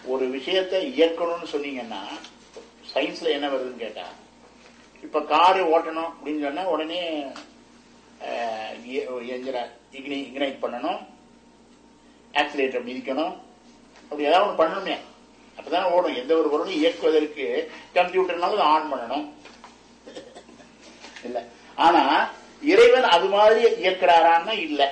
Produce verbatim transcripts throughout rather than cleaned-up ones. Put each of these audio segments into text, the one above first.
ஒரு விஷயத்தை இயக்கணும்னு சொன்னீங்கன்னா சயின்ஸ்ல என்ன வருதுன்னு கேட்டா, இப்ப காரு ஓட்டணும் அப்படின்னு சொன்னா உடனே இக்னைட் பண்ணணும், ஆக்சிலேட்டர் மிதிக்கணும், அப்படி ஏதாவது ஒன்று பண்ணணுமே, அப்பதான் ஓடும். எந்த ஒரு பொருளும் இயக்குவதற்கு கம்ப்யூட்டர்னாலும் ஆன் பண்ணணும் இல்ல. ஆனா இறைவன் அது மாதிரி இயக்கிறாரான்னா இல்ல.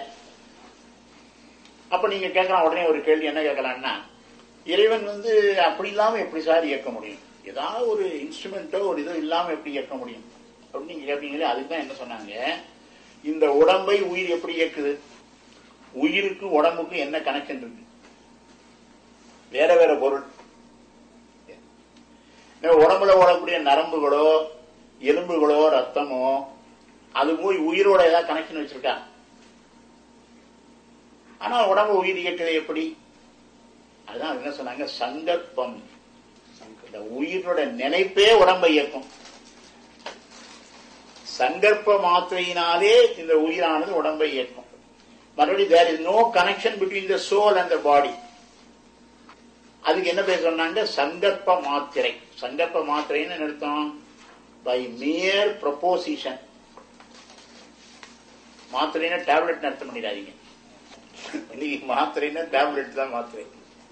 அப்ப நீங்க கேட்கலாம், உடனே ஒரு கேள்வி என்ன கேட்கலாம்னா, இறைவன் வந்து அப்படி இல்லாம எப்படி சார் இயக்க முடியும், ஏதாவது ஒரு இன்ஸ்ட்ருமெண்டோ ஒரு இதோ இல்லாம எப்படி இயக்க முடியும் அப்படின்னு நீங்க கேட்பீங்களே. அதுதான் என்ன சொன்னாங்க, இந்த உடம்பை உயிர் எப்படி இயக்குது, உயிருக்கு உடம்புக்கு என்ன கனெக்ஷன் இருக்கு, வேற வேற பொருள். உடம்புல ஓடக்கூடிய நரம்புகளோ எலும்புகளோ ரத்தமோ அது போய் உயிரோட ஏதாவது கனெக்ஷன் வச்சிருக்கா? ஆனா உடம்பு உயிர் இயக்குது எப்படி? அதுதான் என்ன சொன்னாங்க, சங்கல்பம். இந்த உயிரோட நினைப்பே உடம்பை இயக்கும். சங்கல்ப மாத்திரையினாலே இந்த உயிரானது உடம்பை இயக்கும். மறுபடியும் there is no connection between the soul and the body. அதுக்கு என்ன பேர் சொன்னாங்க, சங்கல்ப மாத்திரை. சங்கல்ப மாத்திரைன்னு அர்த்தம், பை மியர் ப்ரொபோசிஷன். மாத்திரைன்னா டேப்லெட் அர்த்தம் பண்ணிடாதீங்க, மாத்திரைன்னா டேப்லெட் தான் மாத்திரை.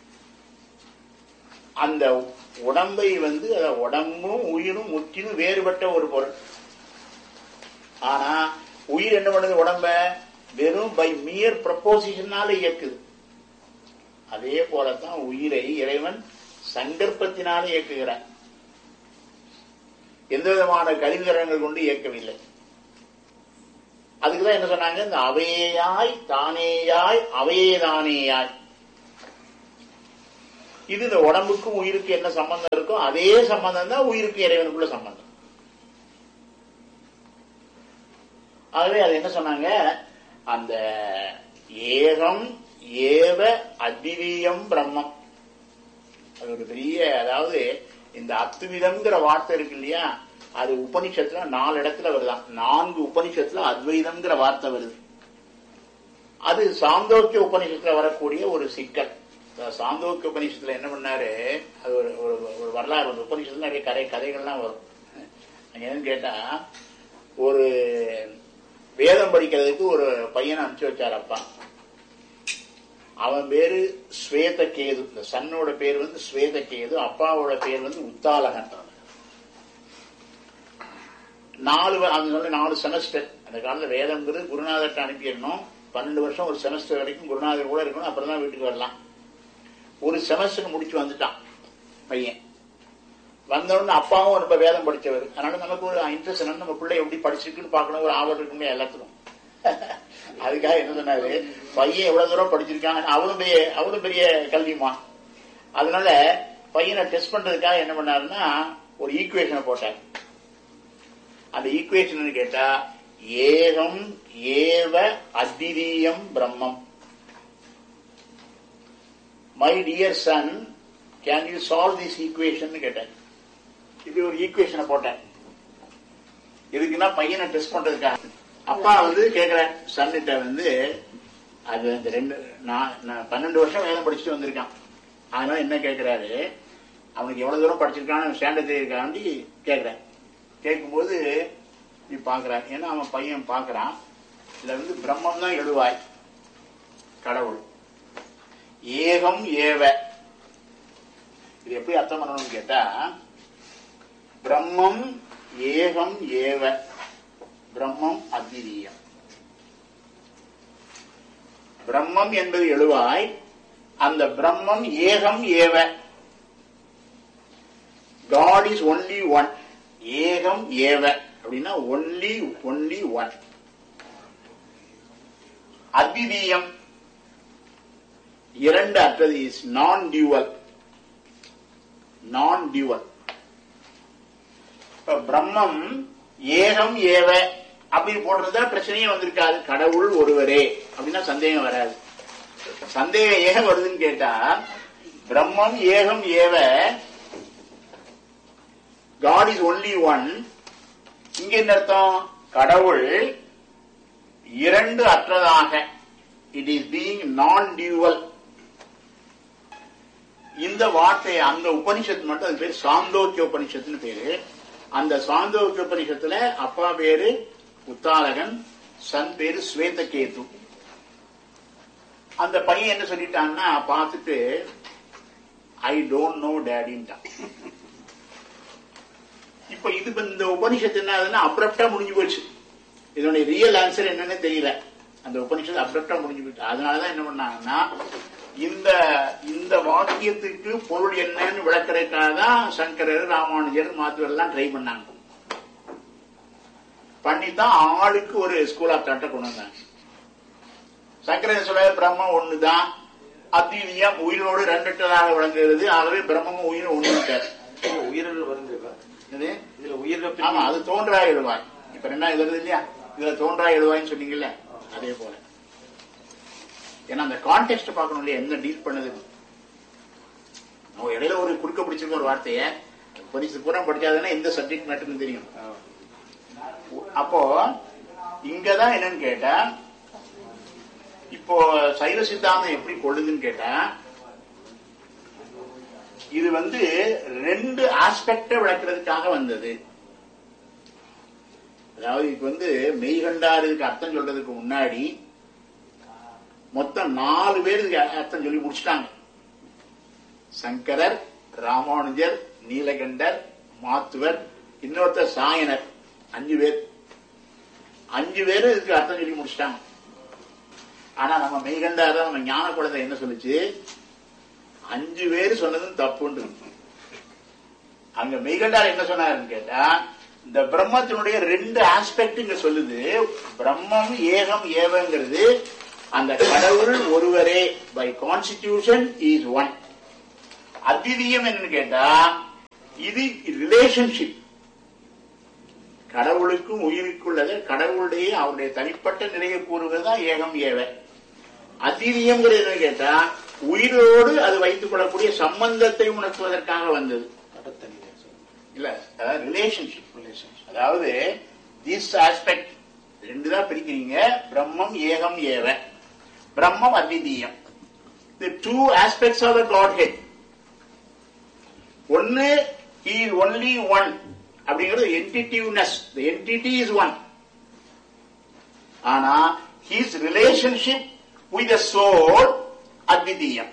அந்த உடம்பை வந்து உடம்பும் உயிரும் முற்றிலும் வேறுபட்ட ஒரு பொருள். ஆனா உயிர் என்ன பண்ணுது, உடம்ப வெறும் பை மியர் ப்ரொபோசிஷனால இயக்குது. அதே போலத்தான் உயிரை இறைவன் சங்கற்பத்தினால இயக்குகிறார். எந்த விதமான கருவிகரங்கள் கொண்டு இயக்கவில்லை. அதுக்குதான் என்ன சொன்னாங்க, இந்த அவையாய் தானேயாய் அவையேதானேயாய். இது இந்த உடம்புக்கும் உயிருக்கு என்ன சம்பந்தம் இருக்கோ அதே சம்பந்தம் தான் உயிருக்கு இறைவனுக்குள்ள சம்பந்தம். ஆகவே அது என்ன சொன்னாங்க, அந்த ஏகம் ஏவ அத்விதீயம் பிரம்மம். அது ஒரு பெரிய, அதாவது இந்த அத்விதம்ங்கிற வார்த்தை இருக்கு இல்லையா, அது உபனிஷத்துல நாலு இடத்துல வருதான். நான்கு உபனிஷத்துல அத்வைதம்ங்கிற வார்த்தை வருது. அது சாந்தோக்கிய உபனிஷத்துல வரக்கூடிய ஒரு சிக்கல். சாந்தோக்கிய உபனிஷத்துல என்ன பண்ணாரு, அது ஒரு ஒரு வரலாறு. ஒரு உபனிஷத்துல நிறைய கதை கதைகள்லாம் வரும். என்னன்னு கேட்டா, ஒரு வேதம் படிக்கிறதுக்கு ஒரு பையனை அனுப்பிச்சு வச்சார் அப்பா. அவன் பேரு ஸ்வேத கேது. இந்த சன்னோட பேர் வந்து ஸ்வேத கேது, அப்பாவோட பேர் வந்து உத்தாலகன். நாலு நாலு செமஸ்டர் அந்த காலத்துல வேதம்ங்கிறது குருநாதர்கிட்ட அனுப்பிடணும். பன்னெண்டு வருஷம் ஒரு செமஸ்டர் வரைக்கும் குருநாதர் கூட இருக்கணும், அப்புறம் தான் வீட்டுக்கு வரலாம். ஒரு செமஸ்டர் முடிச்சு வந்துட்டான் பையன். வந்தோடனே அப்பாவும் ரொம்ப வேதம் படிச்சவர். அதனால நமக்கு ஒரு இன்ட்ரெஸ்ட் என்ன, நம்ம பிள்ளை எப்படி படிச்சிருக்குன்னு பார்க்கணும், ஒரு ஆவல் இருக்குமே எல்லாத்துக்கும். அதுக்காக என்ன சொன்னாரு, பையன் எவ்வளவு தூரம் படிச்சிருக்காங்க, அவனும் பெரிய அவனும் பெரிய கல்விமா. அதனால பையனை டெஸ்ட் பண்றதுக்காக என்ன பண்ணாருன்னா ஒரு ஈக்குவேஷனை போட்டார். அந்த ஈக்குவேஷன் கேட்டா, ஏகம் ஏவ அத்விதீயம் பிரம்மம். My dear son, can you solve this equation கேட்டார். இப்படி ஒரு ஈக்குவேஷனை போட்டேன். இதுக்குன்னா பையனை டெஸ்ட் பண்றதுக்காக. அப்பா வந்து கேக்குற சன்னிட்ட வந்து, அது அந்த ரெண்டு பன்னெண்டு வருஷம் வேலை படிச்சுட்டு வந்திருக்கான். அதனால என்ன கேட்கிறாரு, அவனுக்கு எவ்வளவு தூரம் படிச்சிருக்கான்னு ஸ்டாண்டர்ட் இருக்காண்டி கேட்கிறேன். கேட்கும்போது நீ பாக்குற, ஏன்னா அவன் பையன் பாக்குறான், இதுல வந்து பிரம்மம் தான் எழுவாய், கடவுள். ஏகம் ஏவ, இது எப்படி அர்த்தம் பண்ணணும்னு கேட்டா, பிரம்மம் ஏகம் ஏவ, பிரம்மம் அத்விதீயம். பிரம்மம் என்பது எழுவாய், அந்த பிரம்மம் ஏகம் ஏவ. God is only one. ஏகம் ஏவ அப்படின்னா ஒன்லி ஒன்லி ஒன். அத்விதீயம் இரண்டு அற்றது, இஸ் நான் டியூவல். நான் டியூவல். பிரம்மம் ஏகம் ஏவ அப்படி போடுறதா பிரச்சனையே வந்திருக்காது. கடவுள் ஒருவரே அப்படின்னா சந்தேகம் வராது. சந்தேகம் ஏகம் வருதுன்னு கேட்டா, பிரம்மம் ஏகம் ஏவ, God is only one. இங்க என்ன அர்த்தம், கடவுள் இரண்டு அற்றதாக, இட் இஸ் பீயிங் நான் டியூவல். இந்த வார்த்தையை அந்த உபனிஷத்து மட்டும் அது பேர் சாந்தோக்கிய உபனிஷத்துன்னு பேரு. அந்த சாந்தோக்கிய உபனிஷத்துல அப்பா பேரு உத்தாலகன், சன் பேரு ஸ்வேதகேது. அந்த பையன் என்ன சொல்லிட்டான்னா பார்த்துட்டு ஐ டோன்ட் நோ டேடின்ட்டான். இப்ப இது இந்த உபனிஷத்து என்ன ஆகுதுன்னா அப்ரப்டா முடிஞ்சு போச்சு. இதனுடைய ரியல் ஆன்சர் என்னன்னு தெரியல. அந்த உபனிஷத்து அப்ரப்டா முடிஞ்சு போயிட்டு அதனாலதான் என்ன பண்ணாங்கன்னா இந்த இந்த வாக்கியத்துக்கு பொருள் என்னன்னு விளக்கறதுக்காக தான் சங்கரர், ராமானுஜர், மாத்துவர் எல்லாம் ட்ரை பண்ணாங்க. பண்ணித்தான் ஆளுக்கு ஒரு ஸ்கூல் ஆஃப் தாட்டை கொண்டு வந்தாங்க. சங்கரர் சொல்ல பிரம்மம் ஒண்ணுதான், அத்விதீயம் உயிரோடு ரெண்டற்றதாக விளங்குகிறது, ஆகவே பிரம்மமும் உயிரும் ஒண்ணு. உயிரில் வருது இதுல உயிர். ஆமா, அது தோன்றா எழுவாய். இப்ப என்ன இது வருது இல்லையா, இதுல தோன்றா எழுவாய்ன்னு சொன்னீங்கல்ல, அதே போல. ஏன்னா அந்த கான்டெக்ட் பார்க்கணும் இல்லையா, என்ன டீல் பண்ணுது. நம்ம இடையில ஒரு குறுக்க பிடிச்சிருக்க ஒரு வார்த்தைய பரிசு பூரா படிச்சாதுன்னா எந்த சப்ஜெக்ட் மேட்டர்னு தெரியும். அப்போ இங்கதான் என்னன்னு கேட்டா, இப்போ சைவ சித்தாந்தம் எப்படி கொள்ளுதுன்னு கேட்டா, இது வந்து ரெண்டு ஆஸ்பெக்ட விளக்குறதுக்காக வந்தது. அதாவது இப்ப வந்து மெய்கண்டாருக்கு அர்த்தம் சொல்றதுக்கு முன்னாடி மொத்தம் நாலு பேருக்கு அர்த்தம் சொல்லி முடிச்சுட்டாங்க. சங்கரர், ராமானுஜர், நீலகண்டர், மாத்துவர், இன்னொருத்தர் சாயனர், அஞ்சு பேர். அஞ்சு பேரும் இதுக்கு அர்த்தம் சொல்லி முடிச்சுட்டாங்க. ஆனா நம்ம மெய்கண்டார நம்ம ஞான குழந்தை என்ன சொல்லுச்சு, அஞ்சு பேரு சொன்னதும் தப்புன்னு. அங்க மெய்கண்டார் என்ன சொன்னாருன்னு கேட்டா, இந்த பிரம்மத்தினுடைய ரெண்டு ஆஸ்பெக்ட் இங்க சொல்லுது. பிரம்மம் ஏகம் ஏவங்கிறது அந்த கடவுள் ஒருவரே, பை கான்ஸ்டிடியூஷன் இஸ் ஒன். அத்விதீயம் என்னன்னு கேட்டா, இது ரிலேஷன்ஷிப், கடவுளுக்கும் உயிருக்குள்ளது, கடவுளுடைய அவருடைய தனிப்பட்ட நிலையை கூறுவதுதான் ஏகம் ஏவ. அத்விதீயம்ங்கிறது என்னன்னு கேட்டா, உயிரோடு அது வைத்துக் கொள்ளக்கூடிய சம்பந்தத்தை உணர்த்துவதற்காக வந்தது. இல்ல, அதாவது ரிலேஷன்ஷிப். அதாவது திஸ் ஆஸ்பெக்ட் ரெண்டுதான் பிரிக்கிறீங்க, பிரம்மம் ஏகம் ஏவ, பிரம்மம் அத்விதீயம். The two aspects of the Godhead. ஒன்னு he is only one அப்படிங்கிறது entitiveness. The entity is one. ஆனா his relationship with the soul அத்விதீயம்.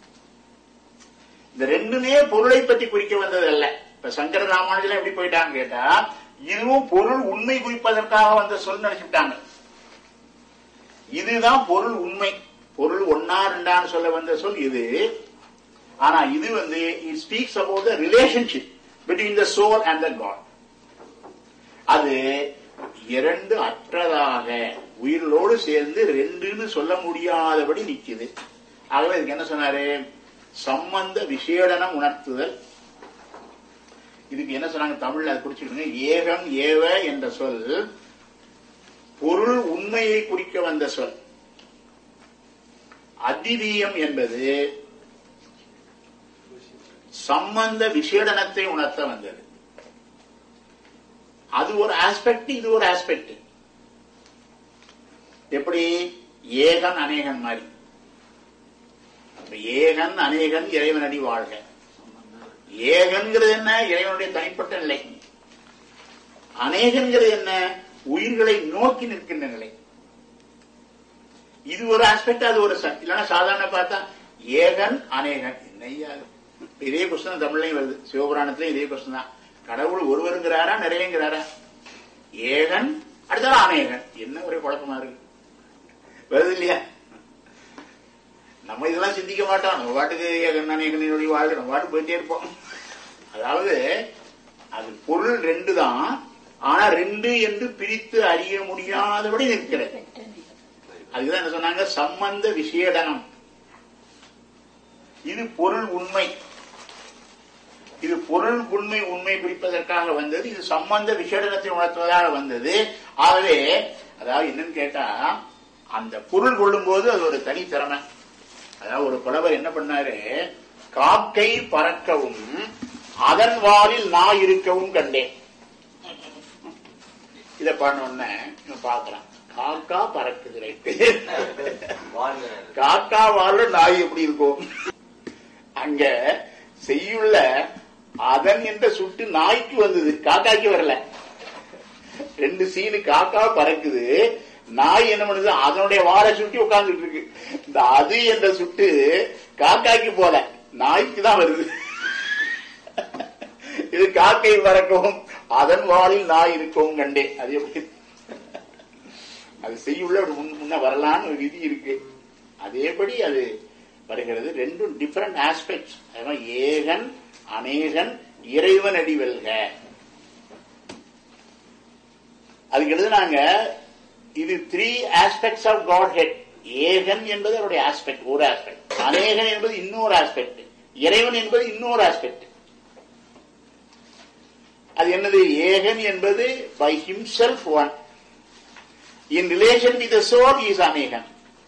இந்த ரெண்டுமே பொருளை பற்றி குறிக்க வந்தது அல்ல. இப்ப சங்கர ராமானுஜர் எப்படி போயிட்டாங்க கேட்டா, இதுவும் பொருள் உண்மை குறிப்பதற்காக வந்த சொல் நினைச்சுட்டாங்க. இதுதான் பொருள் உண்மை, பொருள் ஒன்னா ரெண்டான்னு சொல்ல வந்த சொல் இது. ஆனா இது வந்து it speaks about the relationship between the soul and the God. அது இரண்டு அற்றதாக உயிரோடு சேர்ந்து ரெண்டுன்னு சொல்ல முடியாதபடி நிக்குது. ஆகவே இதுக்கு என்ன சொன்னாரு, சம்பந்த விசேடனம் உணர்த்துதல். இதுக்கு என்ன சொன்னாங்க தமிழ்ல, அது குறிச்சுக்கிடுங்க. ஏகம் ஏவ என்ற சொல் பொருள் உண்மையை குறிக்க வந்த சொல். அத்விதீயம் என்பது சம்பந்த விசேடனத்தை உணர்த்த வந்தது. அது ஒரு ஆஸ்பெக்ட், இது ஒரு ஆஸ்பெக்ட். எப்படி ஏகன் அநேகன் மாதிரி. ஏகன் அநேகன் இறைவனடி வாழ்க. ஏகன்கிறது என்ன, இறைவனுடைய தனிப்பட்ட நிலை. அநேகன்கிறது என்ன, உயிர்களை நோக்கி நிற்கின்ற நிலை. இது ஒரு ஆஸ்பெக்ட், அது ஒரு இல்லைன்னா சாதாரண பார்த்தா ஏகன் அநேகன் என்னையா. இதே கொஸ்டின் தமிழ்லையும் வருது, சிவபுராணத்திலையும் இதே கொஸ்டின் தான். கடவுள் ஒருவருங்கிறாரா நிறையங்கிறாரா? ஏகன் அடுத்தாலும் அநேகன். என்ன ஒரே குழப்பமா இருக்கு, வருது இல்லையா? நம்ம இதெல்லாம் சிந்திக்க மாட்டோம், நம்ம பாட்டுக்கு ஏகன் அநேகனுடைய வாழ்க்கை நம்ம பாட்டு போயிட்டே இருப்போம். அதாவது அது பொருள் ரெண்டு தான், ஆனா ரெண்டு என்று பிரித்து அறிய முடியாதபடி நிற்கிறது. அதுதான் என்ன சொன்னாங்க, சம்பந்த விசேடனம். இது பொருள் உண்மை, இது பொருள் உண்மை உண்மை பிரிப்பதற்காக வந்தது. இது சம்பந்த விசேடனத்தை உணர்த்துவதாக வந்தது. ஆகவே அதாவது என்னன்னு கேட்டா, அந்த பொருள் கொள்ளும் போது அது ஒரு தனி திறமை. அதாவது ஒரு புலவர் என்ன பண்ணாரு, காக்கை பறக்கவும் அதன் வாலில் நான் இருக்கவும் கண்டேன். இத பண்ண பாக்குறான், காக்கா பறக்குது, காக்கா வாழ நாய் எப்படி இருக்கும்? அங்க செய்யுள்ள அதன் என்ற சுட்டு நாய்க்கு வந்தது, காக்காய்க்கு வரல. ரெண்டு சீனு காக்கா பறக்குது, நாய் என்ன பண்ணுது, அதனுடைய வாரை சுட்டி உட்கார்ந்துட்டு இருக்கு. இந்த அது என்ற சுட்டு காக்காய்க்கு போல, நாய்க்கு தான் வருது. இது காக்கை பறக்கவும் அதன் வாளில் நாய் இருக்கவும் கண்டே. அது எப்படி அது செய்யுள்ள முன்ன வரலான்னு ஒரு விதி இருக்கு. அதேபடி அது வருகிறது. ரெண்டும் டிஃபரெண்ட் ஆஸ்பெக்ட்ஸ். ஏகன் அநேகன் இறைவன் அடி வெல்க. அதுக்கு எழுதுனாங்க, இது three aspects of God head. ஏகன் என்பது அவருடைய ஆஸ்பெக்ட், ஒரு ஆஸ்பெக்ட். அநேகன் என்பது இன்னொரு ஆஸ்பெக்ட். இறைவன் என்பது இன்னொரு ஆஸ்பெக்ட். அது என்னது? ஏகன் என்பது by himself one. In relation with the soul is அநேகன்.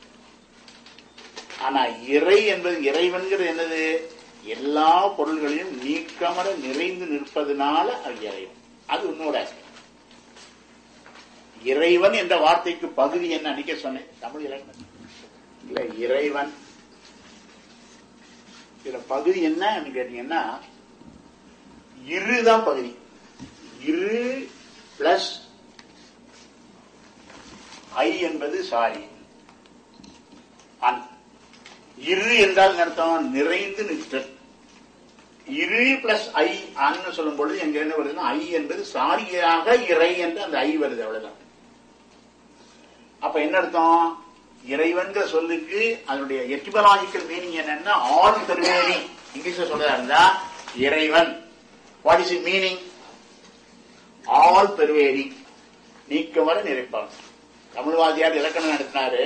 ஆனா இறை என்பது, இறைவன்கிறது என்னது? எல்லா பொருள்களையும் நீக்கமர நிறைந்து நிற்பதனால அது இறைவன். அது இன்னொரு ஆஸ்பெக்ட். இறைவன் என்ற வார்த்தைக்கு பகுதி என்ன அன்னைக்க சொன்னேன், தமிழ் இலக்கணம் இல்ல. இறைவன் இதுல பகுதி என்ன கேட்டீங்கன்னா, இருதான் பகுதி. இரு பிளஸ் ஐ என்பது சாரி. இரு என்றால் அர்த்தம் நிறைந்து நிற்றல். இரு பிளஸ் ஐ அன்னு சொல்லும் பொழுது எங்க என்ன வருதுன்னா, ஐ என்பது சாரியாக இறை என்று அந்த ஐ வருது, அவ்வளவுதான். அப்ப என்ன அர்த்தம்? இறைவன் சொல்லுக்கு அதனுடைய எட்டிமலாஜிக்கல் மீனிங் என்னன்னா, ஆல் பெர்வேடிங். இங்கிலீஷ்ல சொல்றதா இருந்தா இறைவன், what is it meaning? All pervading, நீக்கமர நிறைப்பான். தமிழ்வாதியார் இலக்கணம் நடத்தினாரு.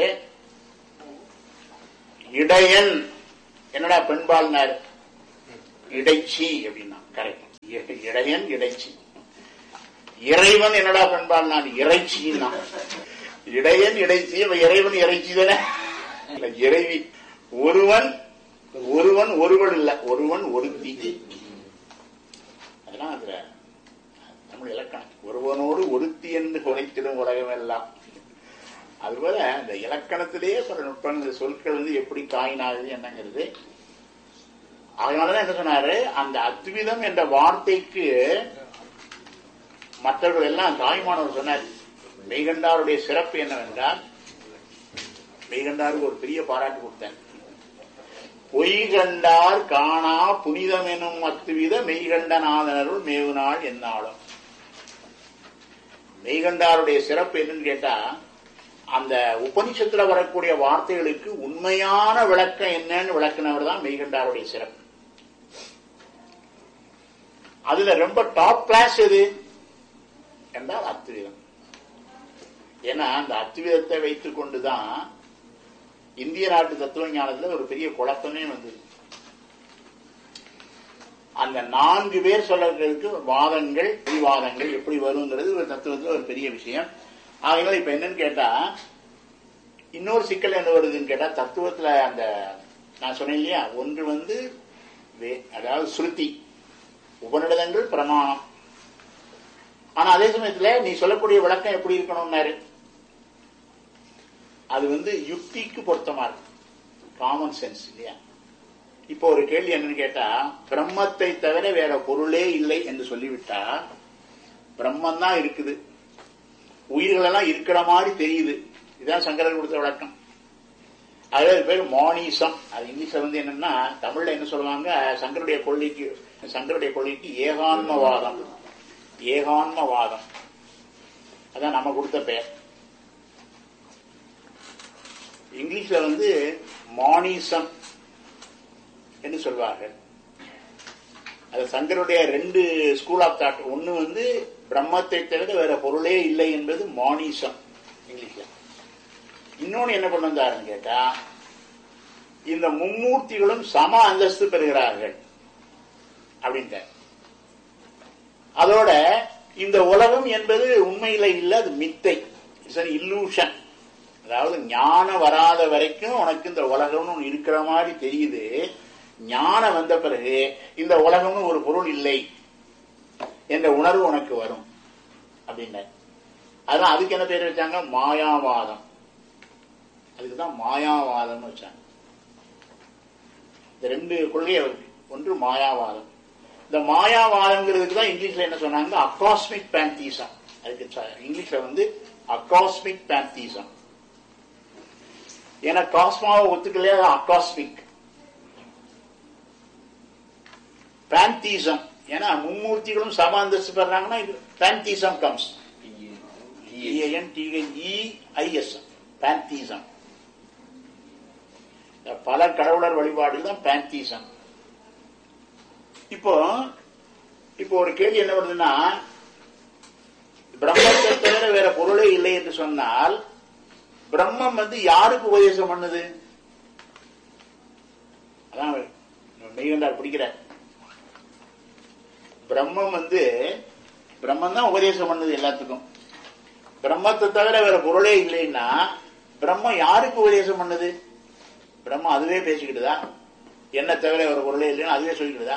இடையன் என்னடா பெண்பாள்னாரு, இடைச்சி அப்படின்னா கரெக்ட். இடையன் இடைச்சி. இறைவன் என்னடா பெண்பாள், நான் இறைச்சின்னா. இடையன் இடைச்சி, இறைவன் இறைச்சி தானே. இறைவி ஒருவன், ஒருவன் ஒருவன் இல்ல, ஒருவன் ஒருத்தி. அதெல்லாம் அதுல தமிழ் இலக்கணம். ஒருவனோடு ஒருத்தி என்று குறைத்திடும் உலகம் எல்லாம். அதுபோல இந்த இலக்கணத்திலேயே பல நுட்பங்கள், சொற்கள் வந்து எப்படி காயினாகுது என்னங்கிறது. அதனாலதான் என்ன சொன்னாரு, அந்த அத்விதம் என்ற வார்த்தைக்கு மற்றவர்கள் எல்லாம் தாய்மானவர் சொன்னார். மெய்கண்டாருடைய சிறப்பு என்னவென்றால், மெய்கண்டாருக்கு ஒரு பெரிய பாராட்டு கொடுத்தேன். பொய்கண்டார் காணா புனிதம் எனும் அத்துவித மெய்கண்ட நாதனருள் மேவுநாள் என்னாலும். மெய்கண்டாருடைய சிறப்பு என்னன்னு கேட்டா, அந்த உபனிஷத்துல வரக்கூடிய வார்த்தைகளுக்கு உண்மையான விளக்கம் என்னன்னு விளக்குனவர் தான் மெய்கண்டாருடைய சிறப்பு. அதுல ரொம்ப டாப் கிளாஸ் எது என்றால் அத்விதம். ஏன்னா அந்த அத்விதத்தை வைத்துக் கொண்டுதான் இந்திய நாட்டு தத்துவ ஞானத்துல ஒரு பெரிய குழப்பமே வந்தது. அந்த நான்கு பேர் சொல்றதுக்கு வாதங்கள், விவாதங்கள் எப்படி வருங்கிறது ஒரு தத்துவத்துல ஒரு பெரிய விஷயம். ஆகையினால இப்ப என்னன்னு கேட்டா, இன்னொரு சிக்கல் என்ன வருதுன்னு கேட்டா, தத்துவத்துல அந்த நான் சொன்னேன் இல்லையா, ஒன்று வந்து அதாவது ஸ்ருதி, உபநிடதங்கள், பிரமாணம். ஆனா அதே சமயத்துல நீ சொல்லக்கூடிய விளக்கம் எப்படி இருக்கணும்னாரு, அது வந்து யுக்திக்கு பொருத்தமா இருக்கு, காமன் சென்ஸ் இல்லையா. இப்போ ஒரு கேள்வி என்னன்னு கேட்டா, பிரம்மத்தை தவிர வேற பொருளே இல்லை என்று சொல்லிவிட்டா, பிரம்மன் தான் இருக்குது, உயிர்கள் எல்லாம் இருக்கிற மாதிரி தெரியுது. இதுதான் சங்கரர் கொடுத்த விளக்கம். அதாவது பேர் மானிசம். அது இங்கிலீஷ்ல வந்து என்னன்னா, தமிழ்ல என்ன சொல்லுவாங்க, சங்கருடைய கொள்கைக்கு சங்கருடைய கொள்கைக்கு ஏகான்மவாதம். ஏகான்மவாதம் அதான் நம்ம கொடுத்த பெயர். இங்கிலீஷ்ல வந்து மானிசம் என்று சொல்வார்கள். அது சங்கருடைய ரெண்டு ஸ்கூல் ஆஃப் தாட். ஒன்னு வந்து பிரம்மத்தை தவிர வேற பொருளே இல்லை என்பது மானிசம் இங்கிலீஷ்ல. இன்னொன்னு என்ன கொண்டு வந்தாருன்னு கேட்டா, இந்த மும்மூர்த்திகளும் சம அந்தஸ்து பெறுகிறார்கள் அப்படின்ட்டு. அதோட இந்த உலகம் என்பது உண்மையில இல்ல, அது மித்தை, இட்ஸ் an illusion. அதாவது ஞானம் வராத வரைக்கும் உனக்கு இந்த உலகம்னு ஒன்று இருக்கிற மாதிரி தெரியுது. ஞானம் வந்த பிறகு இந்த உலகம்னு ஒரு பொருள் இல்லை என்ற உணர்வு உனக்கு வரும் அப்படின்ன. அதான் அதுக்கு என்ன பேர் வச்சாங்க, மாயாவாதம். அதுக்குதான் மாயாவாதம் வச்சாங்க. இந்த ரெண்டு கொள்கையை இருக்கு. ஒன்று மாயாவாதம். இந்த மாயாவாதம்ங்கிறதுக்கு தான் இங்கிலீஷ்ல என்ன சொன்னாங்க, அகாஸ்மிக் பேன்தீசம். அதுக்கு இங்கிலீஷ்ல வந்து அகாஸ்மிக் பேன்தீசம். ஏன்னா காஸ்மாவை ஒத்துக்கலையா, அகாஸ்மிக். பேன்தீசம் ஏன்னா மும்மூர்த்திகளும் சம அந்தஸ்து பெறாங்கன்னா பேன்தீசம் கம்ஸ். பேன்தீசம் பல கடவுளர் வழிபாடு தான் பேன்தீசம். இப்போ இப்போ ஒரு கேள்வி என்ன வருதுன்னா, பிரம்மத்தை தவிர வேற பொருளே இல்லை என்று சொன்னால் பிரம்மம் வந்து யாருக்கு உபதேசம் பண்ணுது? அதான் மெய்கண்டார் பிடிக்கிற பிரம்மம் வந்து பிரம்மம் தான் உபதேசம் பண்ணுது எல்லாத்துக்கும். பிரம்மத்தை தவிர வேற பொருளே இல்லைன்னா பிரம்மம் யாருக்கு உபதேசம் பண்ணுது? பிரம்மம் அதுவே பேசிக்கிட்டுதா? என்ன தவிர வேற பொருளே இல்லைன்னா அதுவே சொல்லிக்கிட்டுதா?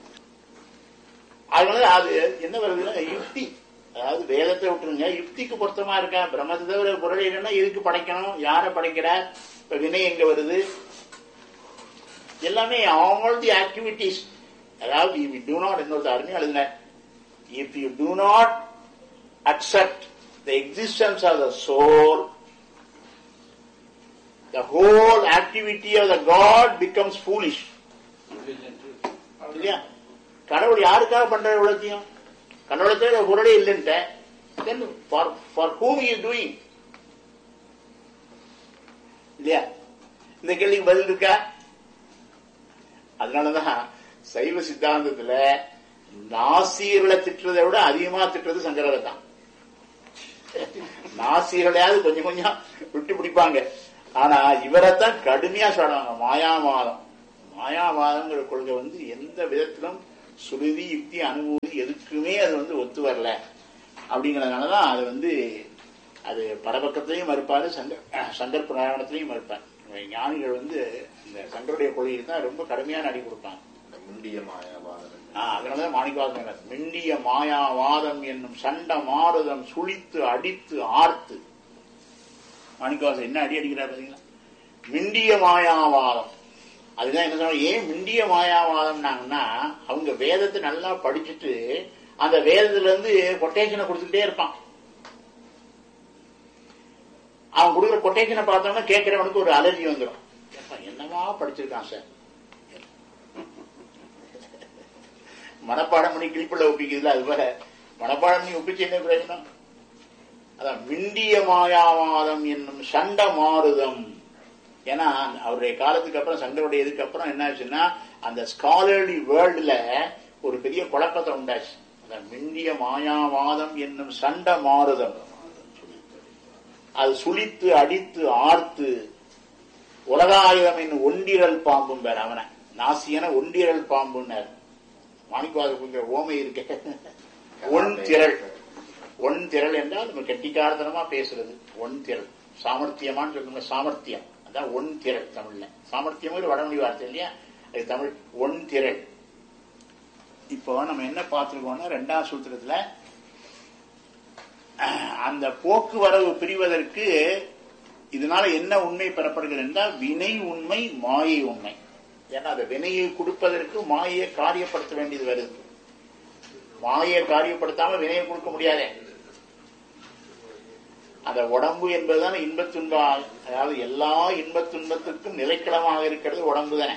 அதனால அது என்ன வருதுன்னா யுக்தி. அதாவது வேதத்தை விட்டுருங்க, யுக்திக்கு பொருத்தமா இருக்கா? பிரம்மத்தை தவிர பொருளே இல்லைன்னா எதுக்கு படைக்கணும்? யாரை படைக்கிற? இப்ப வினை எங்க வருது? எல்லாமே ஆல் தி ஆக்டிவிட்டிஸ். அதாவது if you do not, இன்னொரு அருமையா எழுதின, if you do not accept the existence of the soul, the whole activity of the God becomes foolish. இல்லையா? கடவுள் யாருக்காக பண்ற உலகத்தையும்? கடவுளத்தை பொருளே இல்லைன்ட்ட, then for for whom he is doing? இல்லையா? இந்த கேள்விக்கு பதில் இருக்கா? அதனாலதான் சைவ சித்தாந்தத்துல நாசியர்களை திட்டுறதை விட அதிகமா திட்டுறது சங்கரரை தான். நாசியர்களையாவது கொஞ்சம் கொஞ்சம் விட்டு பிடிப்பாங்க, ஆனா இவரைத்தான் கடுமையா சொல்றாங்க. மாயாவாதம் மாயாவாதங்கிற கொள்கை வந்து எந்த விதத்திலும் சுருதி யுக்தி அனுபூதி எதுக்குமே அது வந்து ஒத்து வரல அப்படிங்கறதுனாலதான் அது வந்து அது பரபக்கத்திலையும் மறுப்பாரு, சங்கர் சங்கர் புராணத்திலையும் மறுப்பார். ஞானிகள் வந்து இந்த சங்கருடைய கொள்கையை தான் ரொம்ப கடுமையான அடி கொடுப்பாங்க. மிண்டிய மாயாவாதம். அதனாலதான் மாணிக்கவாசகர் மிண்டிய மாயாவாதம் என்னும் சண்ட மாறுதம் சுழித்து அடித்து ஆர்த்து. மாணிக்கவாசகர் என்ன அடி அடிக்கிறார் பாத்தீங்களா? மிண்டிய மாயாவாதம். அதுதான் என்ன சொல்ற, ஏன் மிண்டிய மாயாவாதம்னாங்கன்னா அவங்க வேதத்தை நல்லா படிச்சுட்டு அந்த வேதத்துல இருந்து கொட்டேஷனை கொடுத்துட்டே இருப்பான். அவன் கொடுக்குற கொட்டேஷனை பார்த்தோம்னா கேட்கிறவனுக்கு ஒரு அலர்ஜி வந்துடும். என்னவா படிச்சிருக்கான் சார், மனப்பாடம் பண்ணி கிளிப்பிள்ள ஒப்பிக்குதுல, அது போல மனப்பாடம் பண்ணி ஒப்பிச்சு என்ன பிரயோஜனம்? அதான் மிண்டிய மாயாவாதம் என்னும் சண்ட மாறுதம். ஏன்னா அவருடைய காலத்துக்கு அப்புறம் சங்கருடைய இதுக்கு அப்புறம் என்ன ஆச்சுன்னா அந்த ஸ்காலர்லி வேர்ல்டுல ஒரு பெரிய குழப்பத்தை உண்டாச்சு. அதான் மிண்டிய மாயாவாதம் என்னும் சண்ட மாறுதம். அது சுழித்து அடித்து ஆர்த்து உலகாயுதம் என்னும் ஒண்டிரல் பாம்பும் பேர். அவனை நாசியன ஒண்டிரல் பாம்புன்னார். மாணிக்கவாசகர் ஓமை இருக்க ஒன் திரள். ஒன் திரள் என்றால் நம்ம கெட்டிக்காரத்தனமா பேசுறது. ஒன் திரள் சாமர்த்தியமான்னு சொல்லுங்க, சாமர்த்தியம். அதான் ஒன் திரள் தமிழ்ல. சாமர்த்தியம் ஒரு வடமொழி வார்த்தை இல்லையா, அது தமிழ் ஒன் திரள். இப்போ நம்ம என்ன பார்த்திருக்கோம்னா ரெண்டாம் சூத்திரத்துல அந்த போக்குவரவு பிரிவதற்கு இதனால என்ன உண்மை பெறப்படுகிறது என்றால் வினை உண்மை மாயை உண்மை. ஏன்னா அந்த வினையை கொடுப்பதற்கு மாயை காரியப்படுத்த வேண்டியது வருது. மாயை காரியப்படுத்தாம வினையை கொடுக்க முடியாதே. அந்த உடம்பு என்பதுதான் இன்பத் துன்பம். அதாவது எல்லா இன்பத் துன்பத்திற்கும் நிலைக்களமாக இருக்கிறது உடம்பு தானே.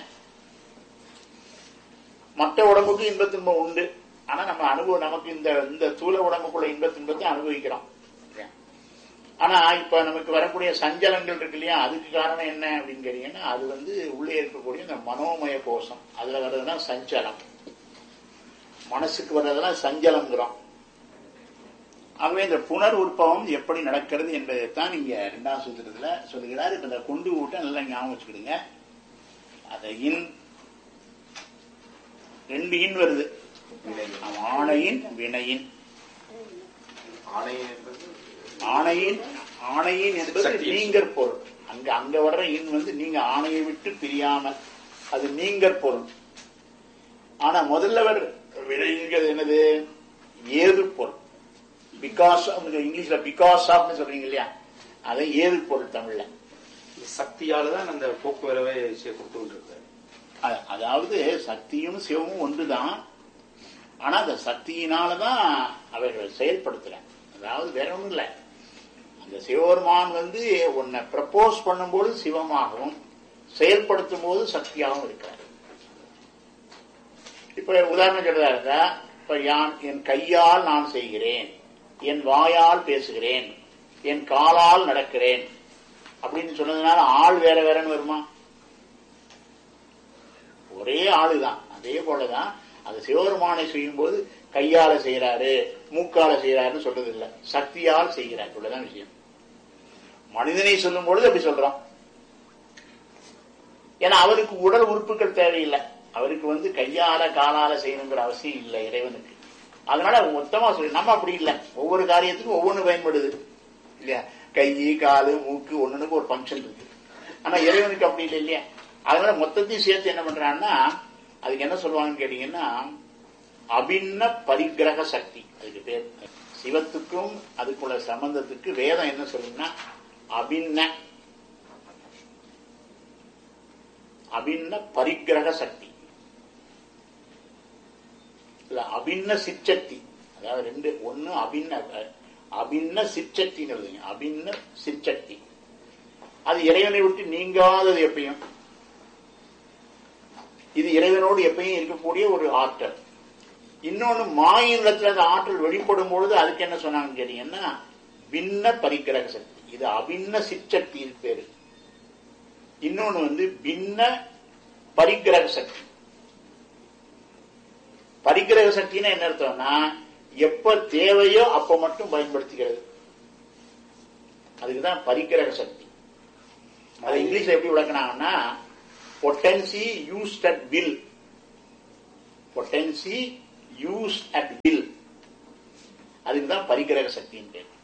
மற்ற உடம்புக்கு இன்பத் துன்பம் உண்டு, ஆனா நம்ம அனுபவம் நமக்கு இந்த இந்த தூள உடம்புக்குள்ள இன்பத் துன்பத்தை அனுபவிக்கிறோம். ஆனா இப்ப நமக்கு வரக்கூடிய சஞ்சலங்கள் இருக்கு இல்லையா, அதுக்கு காரணம் என்ன அப்படின்னு கேட்டீங்கன்னா அது வந்து உள்ளே இருக்கக்கூடிய இந்த மனோமய கோஷம். அதுல வர்றதுன்னா சஞ்சலம், மனசுக்கு வர்றதுனா சஞ்சலம்ங்கிறோம். ஆகவே இந்த புனர் உற்பவம் எப்படி நடக்கிறது என்பதைத்தான் இங்க இரண்டாம் சூத்திரத்துல சொல்லுகிறார். இப்ப இந்த கொண்டு ஊட்ட நல்லா ஞாபகம் வச்சுக்கிடுங்க. அந்த இன் ரெண்டு இன் வருது. ஆணையின் வினையின். ஆணையின் ஆணையின் என்பது நீங்கற் பொருள். அங்க அங்க வர்ற இன் வந்து நீங்க ஆணையை விட்டு பிரியாமல் அது நீங்கற் பொருள். ஆனா முதல்ல வர வினைங்கிறது என்னது? ஏது பொருள். பிகாஸ் இங்கிலீஷ்ல பிகாஸ் ஆஃப் சொல்றீங்க இல்லையா, அதை ஏது பொருள் தமிழ்ல. சக்தியாலதான் அந்த போக்குவரவை கொடுத்து கொண்டிருக்காரு. அதாவது சக்தியும் சிவமும் ஒன்றுதான். ஆனா அந்த சக்தியினாலதான் அவர்கள் செயல்படுத்துறாங்க. அதாவது வேற ஒண்ணும் இல்லை, அந்த சிவபெருமான் வந்து உன்னை ப்ரப்போஸ் பண்ணும்போது சிவமாகவும் செயல்படுத்தும் போது சக்தியாகவும் இருக்கிறார். இப்ப உதாரணம் சொல்றதா இருந்தா, இப்ப யான் என் கையால் நான் செய்கிறேன், என் வாயால் பேசுகிறேன், என் காலால் நடக்கிறேன் அப்படின்னு சொன்னதுனால ஆள் வேற வேறன்னு வருமா? ஒரே ஆளுதான். அதே போலதான் அந்த சிவபெருமானை செய்யும் போது கையால செய்யறாரு, மூக்கால செய்யறாருன்னு சொல்றது இல்லை, சக்தியால் செய்கிறார். இவ்வளவுதான் விஷயம். மனிதனை சொல்லும் பொழுது அப்படி சொல்றோம். ஏன்னா அவருக்கு உடல் உறுப்புகள் தேவையில்லை, அவருக்கு வந்து கையால காலால செய்யணுங்கிற அவசியம் இல்லை இறைவனுக்கு. அதனால மொத்தமா சொல்லி நம்ம அப்படி இல்லை, ஒவ்வொரு காரியத்துக்கும் ஒவ்வொன்று பயன்படுது இல்லையா? கை காலு மூக்கு ஒண்ணுக்கு ஒரு பங்கன் இருக்கு. ஆனா இறைவனுக்கு அப்படி இல்லை இல்லையா? அதனால மொத்தத்தையும் சேர்த்து என்ன பண்றான்னா, அதுக்கு என்ன சொல்லுவாங்கன்னு கேட்டீங்கன்னா அபின்ன பரிகிரக சக்தி. அதுக்கு பேர் சிவத்துக்கும் அதுக்குள்ள சம்பந்தத்துக்கு வேதம் என்ன சொல்லுன்னா அபின்ன அபின்ன பரிகிரக சக்தி, அபின்ன சிற்சக்தி. அதாவது ரெண்டு, ஒன்னு அபின்ன அபின்ன சிற்சக்தின்னு எழுதுங்க, அபின்ன சிற்சக்தி. அது இறைவனை விட்டு நீங்காதது எப்பயும், இது இறைவனோடு எப்பயும் இருக்கக்கூடிய ஒரு ஆற்றல். இன்னொன்னு மாயினத்துல அந்த ஆற்றல் வெளிப்படும் பொழுது அதுக்கு என்ன சொன்னாங்கன்னு கேட்டீங்கன்னா பின்ன பரிகிரக சக்தி. இது அபின்ன சிற்சக்தி பேரு. இன்னொன்னு வந்து பின்ன பரிகிரக சக்தி. பரிகிரக சக்தினா என்ன அர்த்தம்னா எப்ப தேவையோ அப்ப மட்டும் பயன்படுத்திக்கிறது, அதுக்குதான் பரிகிரக சக்தி. அது இங்கிலீஷ்ல எப்படி விளக்குனாங்கன்னா potency used at will. Potency used at will, அதுக்குதான் பரிகிரக சக்தின்னு பேர்.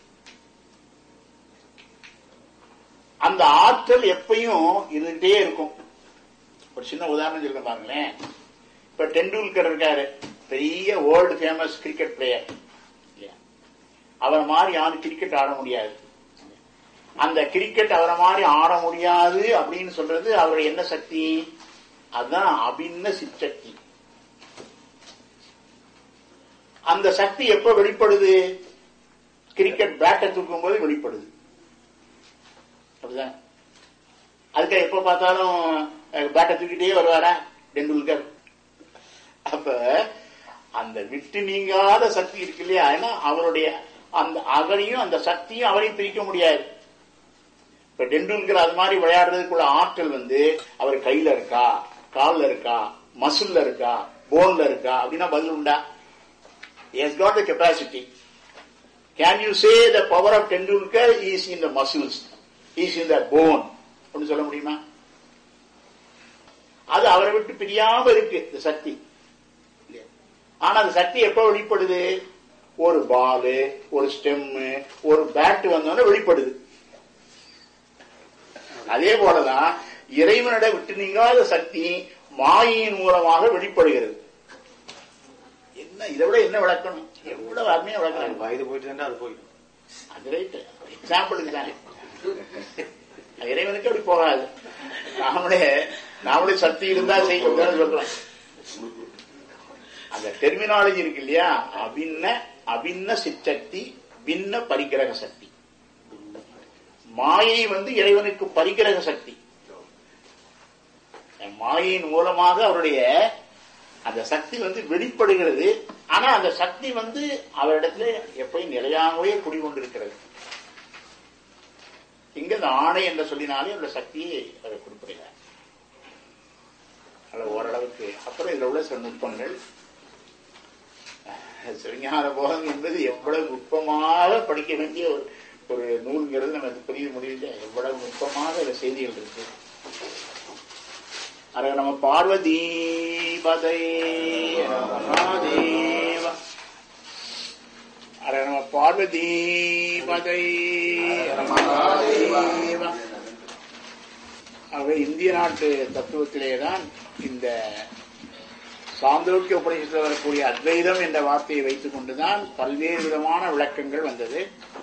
அந்த ஆற்றல் எப்பயும் இருந்துட்டே இருக்கும். ஒரு சின்ன உதாரணம் சொல்ல பாருங்களேன். இப்ப டெண்டுல்கர் இருக்காரு, பெரிய வேர்ல்டு ஃபேமஸ் கிரிக்கெட் பிளேயர். அவரை மாதிரி யாரும் கிரிக்கெட் ஆட முடியாது. அந்த கிரிக்கெட் அவரை மாதிரி ஆட முடியாது அப்படின்னு சொல்றது அவருடைய என்ன சக்தி? அதுதான் அபின்ன சிற்சக்தி. அந்த சக்தி எப்ப வெளிப்படுது? கிரிக்கெட் பேட்டை தூக்கும் போது வெளிப்படுது. அப்படிதான். அதுக்கு எப்ப பார்த்தாலும் பேட்டை தூக்கிட்டே வருவாரா டெண்டுல்கர்? அப்ப அந்த விட்டு நீங்காத சக்தி இருக்கு இல்லையா? ஏன்னா அவருடைய அந்த அவரையும் அந்த சக்தியும் அவரையும் பிரிக்க முடியாது. இப்ப டெண்டுல்கர் அது மாதிரி விளையாடுறதுக்குள்ள ஆற்றல் வந்து அவர் கையில இருக்கா, கால்ல இருக்கா, மசில்ல இருக்கா, போன்ல இருக்கா அப்படின்னா பதில் உண்டா? He has got the capacity. Can you say the power of Tendulkar is in the muscles, is in the bone அப்படின்னு சொல்ல முடியுமா? அது அவரை விட்டு பிரியாம இருக்கு இந்த சக்தி. ஆனா அந்த சக்தி எப்ப வெளிப்படுது? ஒரு பாலு, ஒரு ஸ்டெம்மு, ஒரு பேட் வந்தோன்னு வெளிப்படுது. அதே போலதான் இறைவனிட விட்டு நீங்காத சக்தி மாயின் மூலமாக வெளிப்படுகிறது. என்ன இதை விட என்ன விளக்கணும்? எவ்வளவு அருமையா விளக்கணும். வயது போயிட்டு அது போயிடும். அது ரைட், எக்ஸாம்பிளுக்கு தானே. இறைவனுக்கு அப்படி போகாது. நாமளே நாமளே சக்தி இருந்தா செய்யணும் சொல்றோம். அந்த டெர்மினாலஜி இருக்கு இல்லையா? அபின்ன அபின்ன சிற்சக்தி, பின்ன பரிகிரக சக்தி. மாயை வந்து இறைவனுக்கு பரிகிரக சக்தி. மாயின் மூலமாக அவருடைய அந்த சக்தி வந்து வெளிப்படுகிறது. ஆனா அந்த சக்தி வந்து அவரிடத்துல எப்பயும் நிலையாகவே குடிகொண்டிருக்கிறது. இங்க இந்த ஆணை என்று சொல்லினாலே அந்த சக்தியை அவர் குறிப்பிடுகிறார். ஓரளவுக்கு அப்புறம் இதுல உள்ள சில நுட்பங்கள். சிவஞான போகம் என்பது எவ்வளவு நுட்பமாக படிக்க வேண்டிய ஒரு ஒரு நூல்ங்கிறது நமக்கு புரிய முடியல. எவ்வளவு நுட்பமாக இந்த செய்திகள் இருக்கு. அர நம்ம பார்வதி பதை மகாதேவ, அர நம்ம பார்வதி பதை மகாதேவ. ஆகவே இந்திய நாட்டு தத்துவத்திலேதான் இந்த சாந்தோக்கிய உபநிஷத்தில் வரக்கூடிய அத்வைதம் என்ற வார்த்தையை வைத்துக் கொண்டுதான் பல்வேறு விதமான விளக்கங்கள் வந்தது.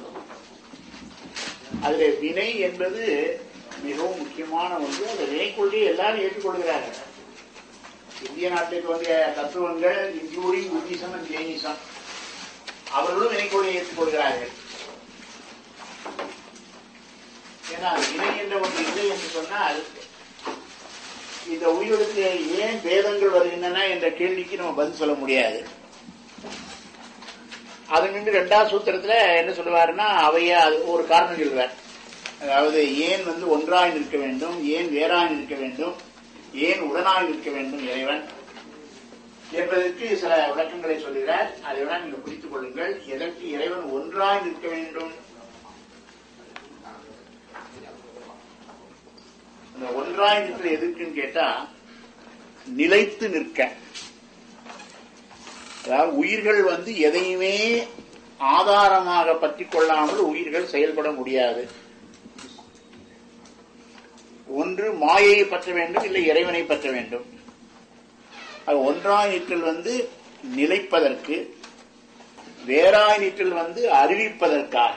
அதில் வினை என்பது மிகவும் முக்கியமான ஒன்று. அந்த வினைக்குள்ளே எல்லாரும் ஏற்றுக்கொள்கிறார்கள். இந்திய நாட்டில் தோன்றிய தத்துவங்கள் இன்க்ளூடிங் புத்திசம் அண்ட் ஜெயினிசம் அவர்களும் வினைக்கோளை ஏற்றுக்கொள்கிறார்கள். ஏன்னா வினை என்ற ஒன்று இல்லை என்று சொன்னால் இந்த உயிருக்கு ஏன் பேதங்கள் வருகின்றன என்ற கேள்விக்கு நம்ம பதில் சொல்ல முடியாது. அது நின்று இரண்டாவது சூத்திரத்துல என்ன சொல்லுவாருன்னா அவைய ஒரு காரணம் சொல்லுவார். அதாவது ஏன் வந்து ஒன்றாய் நிற்க வேண்டும், ஏன் வேறாய் நிற்க வேண்டும், ஏன் உடனாய் நிற்க வேண்டும் இறைவன் என்பதற்கு சில விளக்கங்களை சொல்கிறார். அதைவிட நீங்கள் புரித்துக் கொள்ளுங்கள். எதற்கு இறைவன் ஒன்றாய் நிற்க வேண்டும்? அந்த ஒன்றாய் நிற்கிற எதுக்குன்னு கேட்டா நிலைத்து நிற்க. அதாவது உயிர்கள் வந்து எதையுமே ஆதாரமாக பற்றி கொள்ளாமல் உயிர்கள் செயல்பட முடியாது. ஒன்று மாயையை பற்ற வேண்டும், இல்லை இறைவனை பற்ற வேண்டும். அது ஒன்றாய் நிற்றல் வந்து நிலைப்பதற்கு, வேறாய் நிற்றல் வந்து அறிவிப்பதற்காக,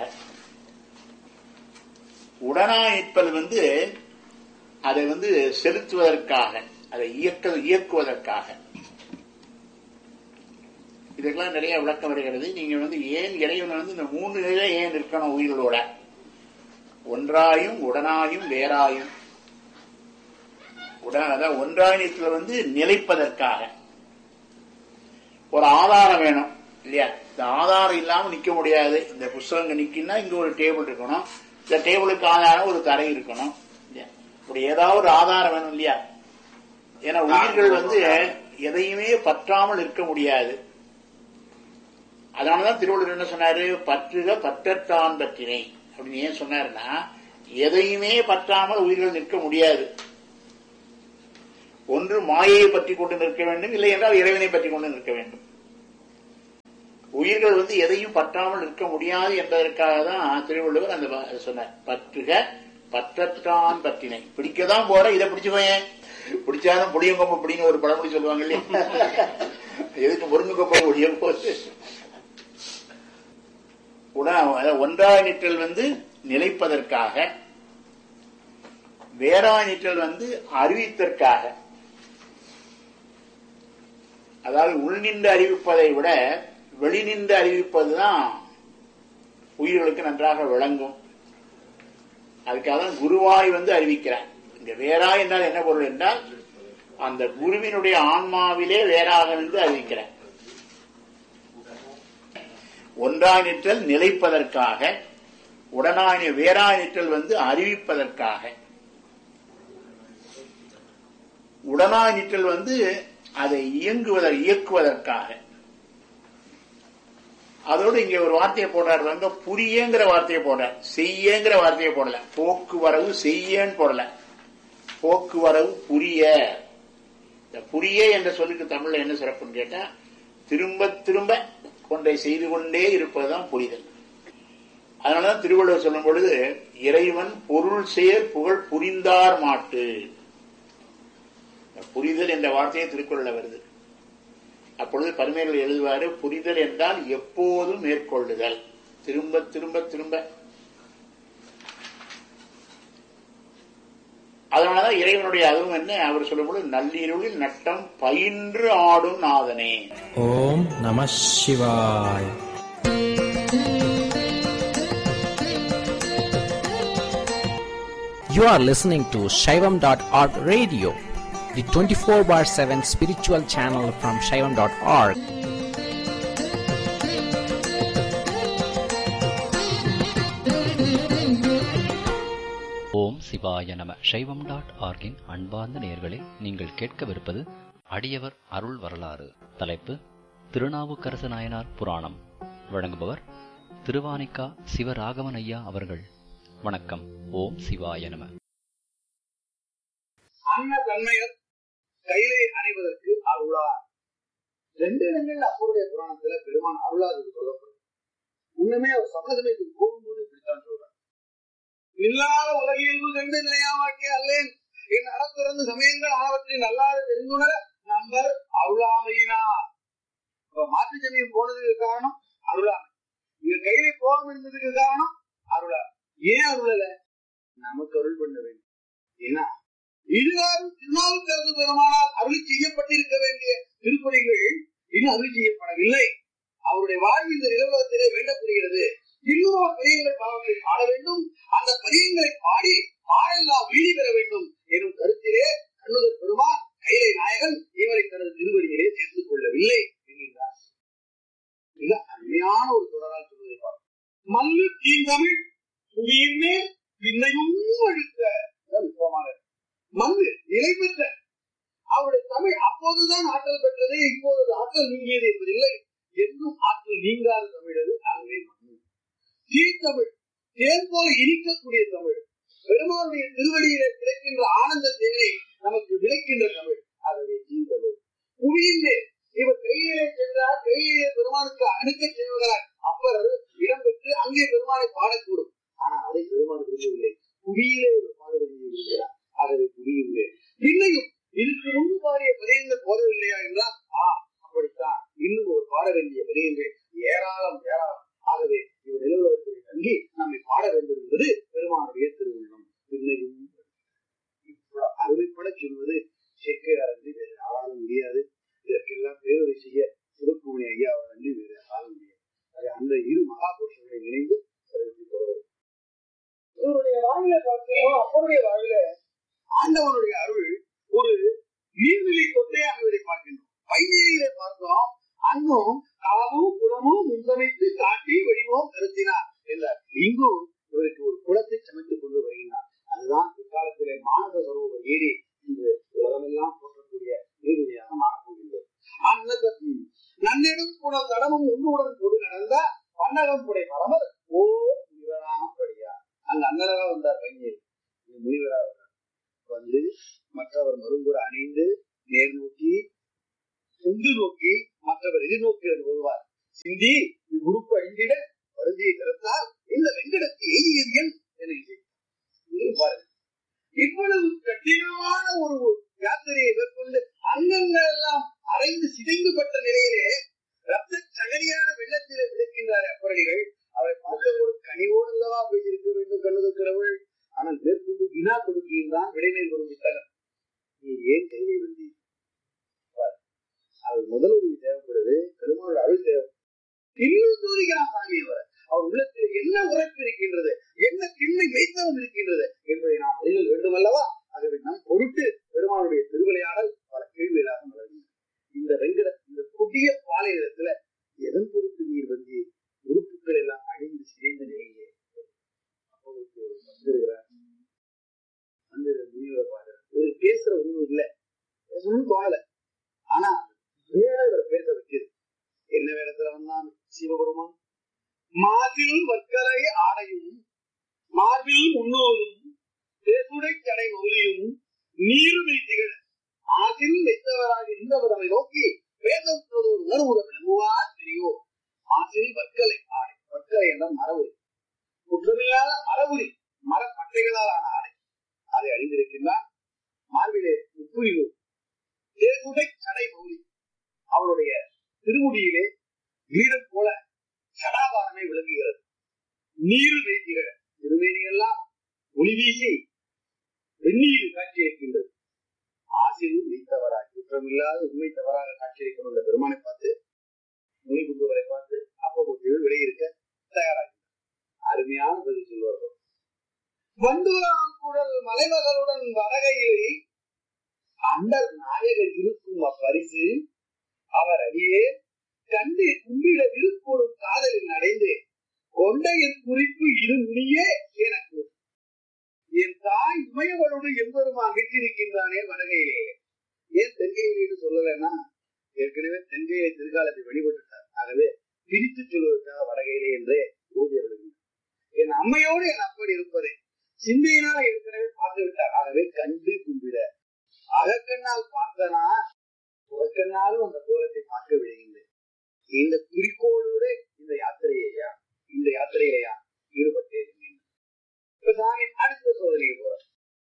உடனாய் நிற்பது வந்து அதை வந்து செலுத்துவதற்காக, அதை இயக்க இயக்குவதற்காக. இதுக்கெல்லாம் நிறைய விளக்கம் வருகிறது. நீங்க வந்து ஏன் இறைவன் வந்து இந்த மூணு நிலை ஏன் இருக்கணும் உயிர்களோட, ஒன்றாயும் உடனாயும் வேறாயும். அதாவது ஒன்றாய் நிற்கிறது வந்து நிலைப்பதற்காக ஒரு ஆதாரம் வேணும் இல்லையா? இந்த ஆதாரம் இல்லாம நிக்க முடியாது. இந்த புஸ்தகம் நிக்கினா இங்க ஒரு டேபிள் இருக்கணும், இந்த டேபிளுக்கு ஆதாரம் ஒரு தரை இருக்கணும் இல்லையா? இப்படி ஏதாவது ஒரு ஆதாரம் வேணும் இல்லையா? ஏன்னா உயிர்கள் வந்து எதையுமே பற்றாமல் இருக்க முடியாது. அதனாலதான் திருவள்ளுவர் என்ன சொன்னாரு, பற்றுக பற்றத்தான் பற்றினை அப்படின்னு ஏன் சொன்னாருன்னா, எதையுமே பற்றாமல் உயிர்கள் நிற்க முடியாது. ஒன்று மாயையை பற்றி கொண்டு நிற்க வேண்டும், இல்லை என்றால் இறைவனை பற்றி கொண்டு நிற்க வேண்டும். உயிர்கள் வந்து எதையும் பற்றாமல் நிற்க முடியாது என்பதற்காக தான் திருவள்ளுவர் அந்த சொன்னார், பற்றுக பற்றத்தான் பற்றினை. பிடிக்கதான் போற, இதை பிடிச்சுக்கோங்க, பிடிச்சாலும் புளியங்கொப்ப பிடின்னு ஒரு பழமொழி சொல்லுவாங்க இல்லையா? எதுக்கு முருங்கொப்ப ஒழிய போது. ஒன்றாய் நிற்றல் வந்து நிலைப்பதற்காக, வேறாய் நிற்றல் வந்து அறிவித்தற்காக. அதாவது உள்நின்று அறிவிப்பதை விட வெளிநின்று அறிவிப்பதுதான் உயிர்களுக்கு நன்றாக விளங்கும். அதுக்காக தான் குருவாய் வந்து அறிவிக்கிறார். இந்த வேறாய் என்றால் என்ன பொருள் என்றால், அந்த குருவினுடைய ஆன்மாவிலே வேறாக நின்று அறிவிக்கிறார். ஒன்றாய் நிற்றல் நிலைப்பதற்காக, உடனாய் வேறாய் நிற்றல் வந்து அறிவிப்பதற்காக. உடனாய் நிற்றல் வந்து அதை இயங்குவத இயக்குவதற்காக. அதோடு இங்க ஒரு வார்த்தையை போடுறாரு, புரியங்கிற வார்த்தையை போடுறார், செய்யங்கிற வார்த்தையை போடல. போக்குவரவு செய்யன்னு போடல, போக்குவரவு புரிய. புரிய என்ற சொல்லுக்கு தமிழ்ல என்ன சிறப்புன்னு கேட்டா, திரும்ப திரும்ப ஒன்றை செய்து கொண்டே இருப்பதுதான் புரிதல். அதனாலதான் திருவள்ளுவர் சொல்லும் பொழுது, இறைவன் பொருள் சேர் புகழ் புரிந்தார் மாட்டு. புரிதல் என்ற வார்த்தையை திருக்குறள்ல வருது. அப்பொழுது பரிமைகள் எழுதுவாரு, புரிதல் என்றால் எப்போதும் மேற்கொள்ளுதல், திரும்ப திரும்ப திரும்ப. அதனாலதான் இறைவனுடைய அதுவும் என்ன அவர் சொல்லும்போது, நள்ளிருளில் நட்டம் பயின்று ஆடும் நாதனே. ஓம் நம சிவாய். You are listening to Shaivam dot org radio, the twenty-four bar seven spiritual channel from Shaivam dot org. ஓம் சிவாய நம. சைவம் டாட் ஆர்கின் அன்பார்ந்த நேயர்களே, நீங்கள் கேட்கவிருப்பது அடியவர் அருள் வரலாறு. தலைப்பு திருநாவுக்கரசு நாயனார் புராணம். வழங்குபவர் திருவானிக்கா சிவராகவன் ஐயா அவர்கள். வணக்கம். ஓம் சிவாய நம. அன்ன தன்மையர் கையிலே அணைவதற்கு அருளார். ரெண்டு இடங்கள் அப்போதைய புராணத்துல பெருமான் அருளாது சொல்லப்படும். இன்னுமே அவர் சமதமயத்துக்கு போகும்போது இப்படித்தான் சொல்றார், இல்லாத உலகியல்பு கண்டு நிலையாமாக்கே அல்லேன், என் அறத்திறந்து சமயங்கள் ஆனவற்றை நல்லாத தெரிந்துணர நம்பர் அருளாமையினார். இப்ப மாற்று சமயம் போனதுக்கு காரணம் அருளாமை, இங்க கையிலே போகம் என்பதுக்கு காரணம் அருளாமை. ஏன் அருளல? நமக்கு அருள் பண்ண வேண்டும். ஏன்னா இதுகாரும் திருநாவுக்கரசு பெருமானால் அருளி செய்யப்பட்டிருக்க வேண்டிய திருப்பதிகள் இன்னும் அருளி செய்யப்படவில்லை. அவருடைய வாழ்வு இந்த நிலவரத்திலே வேண்டப்படுகிறது. இன்னொரு பதியங்கள் பாவங்களை பாட வேண்டும். அந்த பதியங்களை பாடி பாடெல்லாம் வீழி பெற வேண்டும் எனும் கருத்திலே கண்ணுதர் பெருமான் கைலை நாயகன் இவரை தனது திருவடியிலே சேர்த்துக் கொள்ளவில்லை என்கின்றார். மிக அருமையான ஒரு தொடரால் சொல்வதை பார்ப்போம். மல்லு தீந்தமிழ் புவியின் மேல் பின்னையும் அழுத்த மண்ணு நிலை பெற்ற அவருடைய தமிழ் அப்போதுதான் ஆற்றல் பெற்றது, இப்போது ஆற்றல் நீங்கியது என்பதில்லை. என்றும் ஆற்றல் நீங்காத தமிழ் அது. ஆகவே மண்ணு தீர்த்தமிழ் தேன் போல இனிக்கக்கூடிய தமிழ், பெருமானுடைய திருவடியிலே கிடைக்கின்ற ஆனந்த தேனை நமக்கு விளைக்கின்ற தமிழ். ஆகவே தீர்த்தமிழ் புவியின் மேல் இவர் கையிலே சென்றார். கையிலே பெருமானுக்கு அணுக்க செய்வதால் அப்பர் இடம்பெற்று அங்கே பெருமானை பாடக்கூடும். ஆனால் அதை பெருமான் விரும்பவில்லை. புவியிலே ஒரு பாடுவதை விரும்புகிறார். ஆகவே புவியிலே பின்னையும் இதுக்கு முன்பு பாடிய பதியங்கள் போதவில்லையா என்றால் ஆ அப்படித்தான் இன்னும் ஒரு பாட வேண்டிய பதியங்கள் ஏராளம் ஏராளம். ஆகவே இவர் நிலவரத்தை தங்கி நம்மை பாட வேண்டும் என்பது பெருமானுடைய திருவுள்ளம். பின்னையும் அருமைப்பட சொல்வது சேக்கிழார் அன்றி வேறு ஆளாக முடியாது. இதற்கெல்லாம் பேருரை செய்ய சிவக்குமணி ஐயா அவர் அன்றி வேறு ஆளாக முடியாது. அந்த இரு மகா புருஷர்களை நினைந்து இவருடைய வாழ்வில பார்த்தோம். அப்பருடைய வாழ்வில ஆண்டவனுடைய அருள் ஒரு நீர்நிலை தொட்டே அங்குவதை பார்க்கின்றோம். பைநீரிலே பார்த்தோம். அங்கும் காவும் குளமும் முன்சமைத்து காட்டி வடிவோம் கருத்தினார் என்றார். இங்கும் இவருக்கு ஒரு குளத்தை சமைத்துக் கொண்டு வருகின்றார். அதுதான் பிற்காலத்திலே மானச சரோவர் ஏரி இன்று உலகமெல்லாம் போற்றக்கூடிய நீர்நிலையாக மாறப்போகின்றது. நன்னெடும் புனல் தடமும் ஒன்றுடன் கொடு நடந்த பன்னகம் புடை பரமர் ஓ முனிவராக படியார். அங்கு அன்னராக வந்தார் பைநீர். முனிவராக வந்து மற்றவர் மருங்குற அணிந்து நேர் நோக்கி உந்து நோக்கி மற்றவர் எதிர்நோக்கி வருவார். சிந்தி உறுப்பு அழிந்திட வருந்தியை திறத்தால் இந்த வெங்கடத்தை எய்தியன் என பாருங்க. இவ்வளவு கடினமான ஒரு யாத்திரையை மேற்கொண்டு அங்கங்கள் எல்லாம் அரைந்து சிதைந்துபட்ட நிலையிலே ரத்த சகதியான வெள்ளத்திலே விளக்கின்றார் அப்பரடிகள். அவரை பார்க்க ஒரு கனிவோடு அல்லவா பேசியிருக்க வேண்டும் கண்ணுதற்கிறவள். ஆனால் மேற்கொண்டு வினா கொடுக்கின்றான் விடைமேல் வரும் புத்தகம். நீ ஏன் கையை வந்தி? அவர் முதல் உதவி தேவைப்படுது. பெருமாள் அருள் தேவை. இன்னும் தூரிகிறான் சாமியவர். அவர் உள்ளத்தில் என்ன உரைப்பு இருக்கின்றது, என்ன திண்மை மெய்த்தவம் இருக்கின்றது என்பதை நாம் அறிதல் வேண்டும் அல்லவா? ஆகவே நம் பொருட்டு பெருமாளுடைய திருவிளையாடல் பல கேள்விகளாக மலர்கின்றன. இந்த வெங்கட இந்த புதிய பாலைநிலத்துல எதன் பொருட்டு நீர் வந்து உறுப்புகள் எல்லாம் அழிந்து சிதைந்த நிலையிலே வந்துருக்கிறார். வந்து முனிவரை பாக்குறார். இவர் பேசுற ஒண்ணும் இல்லை, பேசணும்னு தோணல. ஆனா வேற இவர் பேச வைக்கிறது. என்ன வேடத்துல வந்தான் சிவபெருமான்? மார்பில் வர்க்கரை ஆடையும் மார்பில் முன்னோரும் பேசுடை கடை மௌலியும் நீருமை திகழ ஆசில் வைத்தவராக இருந்தவரை நோக்கி பேசும் உணர்வுட விளங்குவார் தெரியோ. ஆசில் வர்க்கலை ஆடை, வர்க்கரை என்ற மரபுரி, குற்றமில்லாத மரபுரி மரப்பட்டைகளால் ஆன ஆடை, அதை அணிந்திருக்கின்றார். மார்பிலே உப்புரிவு பேசுடை கடை மௌலி, அவருடைய திருமுடியிலே வீரம் போல சடாபாரமே விளங்குகிறது. நீரு வைத்திகள் திருமேனியெல்லாம் ஒளி வீசி வெந்நீர் காட்சியளிக்கின்றது. ஆசிரியர் வைத்தவராக குற்றமில்லாத உண்மை தவறாக காட்சியளிக்கும் அந்த பெருமானை பார்த்து மொழி குண்டுவரை பார்த்து அப்போது விடையிருக்க தயாராக அருமையான பதில் சொல்வார்கள். வண்டூராம் குழல் மலைமகளுடன் வரகையிலே அண்டர் நாயகர் இருக்கும் அப்பரிசு அவர் அடியே கண்டு கும்பிட விருப்போடும் காதலில் அடைந்து கொண்டையின் குறிப்பு இரு முனியே எனக்கு என் தாய் உமையவளோடு எம்பெருமா வீட்டிருக்கின்றானே வடகையிலே. ஏன் தென்கையிலே சொல்லலன்னா ஏற்கனவே தென்கையை திருக்காலத்தை வழிபட்டுட்டார். ஆகவே பிரித்து சொல்வதற்காக வடகையிலே என்றே ஊதிய விடுகின்றார். என் அம்மையோடு என் அப்படி இருப்பதை சிந்தையினால் ஏற்கனவே பார்த்து விட்டார். ஆகவே கண்டு கும்பிட அகக்கண்ணால் பார்த்தனா புறக்கண்ணாலும் அந்த கோலத்தை பார்க்க விடுகின்றேன். இந்த குறிக்கோளோடு இந்த யாத்திரையா இந்த யாத்திரையிலையா ஈடுபட்டேன். இப்ப சாமி அடுத்த சோதனைக்கு போறேன்.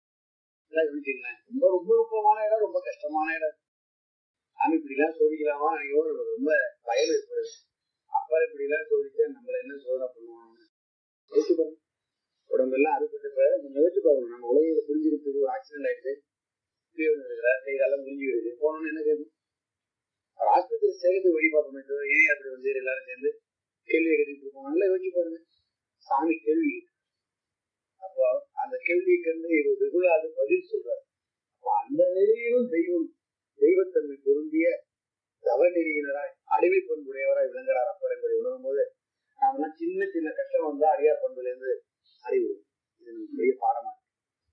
ரொம்ப ரொம்ப நுட்பமான இடம், ரொம்ப கஷ்டமான இடம். சாமி இப்படி எல்லாம் சோதிக்கலாமா நினைக்கும் ரொம்ப பயம் ஏற்படுது. அப்பா இப்படி எல்லாம் சோதிச்சா நம்மள என்ன சோதனை பண்ணுவாங்க யோசிச்சு பாருங்க. உடம்பெல்லாம் அறுபட்டு கொஞ்சம் யோசிச்சு பாருங்க. நம்ம உலகில புரிஞ்சுக்கிறதுக்கு ஒரு ஆக்சிடென்ட் ஆயிடுச்சு, இருக்கிறார், கைகாலம் முடிஞ்சு விடுது. போனோன்னு என்ன கேட்கும்? ஆஸ்பத்திரி சேர்த்து வழி பார்ப்போமே தவிர ஏன் அப்படி வந்து எல்லாரும் சேர்ந்து கேள்வியை கட்டிட்டு இருக்கோம். நல்லா யோசிச்சு பாருங்க. சாமி கேள்வி, அப்போ அந்த கேள்விக்கு வந்து இவர் வெகுளாது பதில் சொல்றாரு. அப்ப அந்த நிலையிலும் தெய்வம் தெய்வத்தன்மை பொருந்திய தவநெறியினராய் அடிமை பண்புடையவராய் விளங்குறார் அப்பர் என்பதை உணரும் போது நாம சின்ன சின்ன கஷ்டம் வந்தா அடியார் பண்புல இருந்து அறிவு. இது பெரிய பாடமா இருக்கு.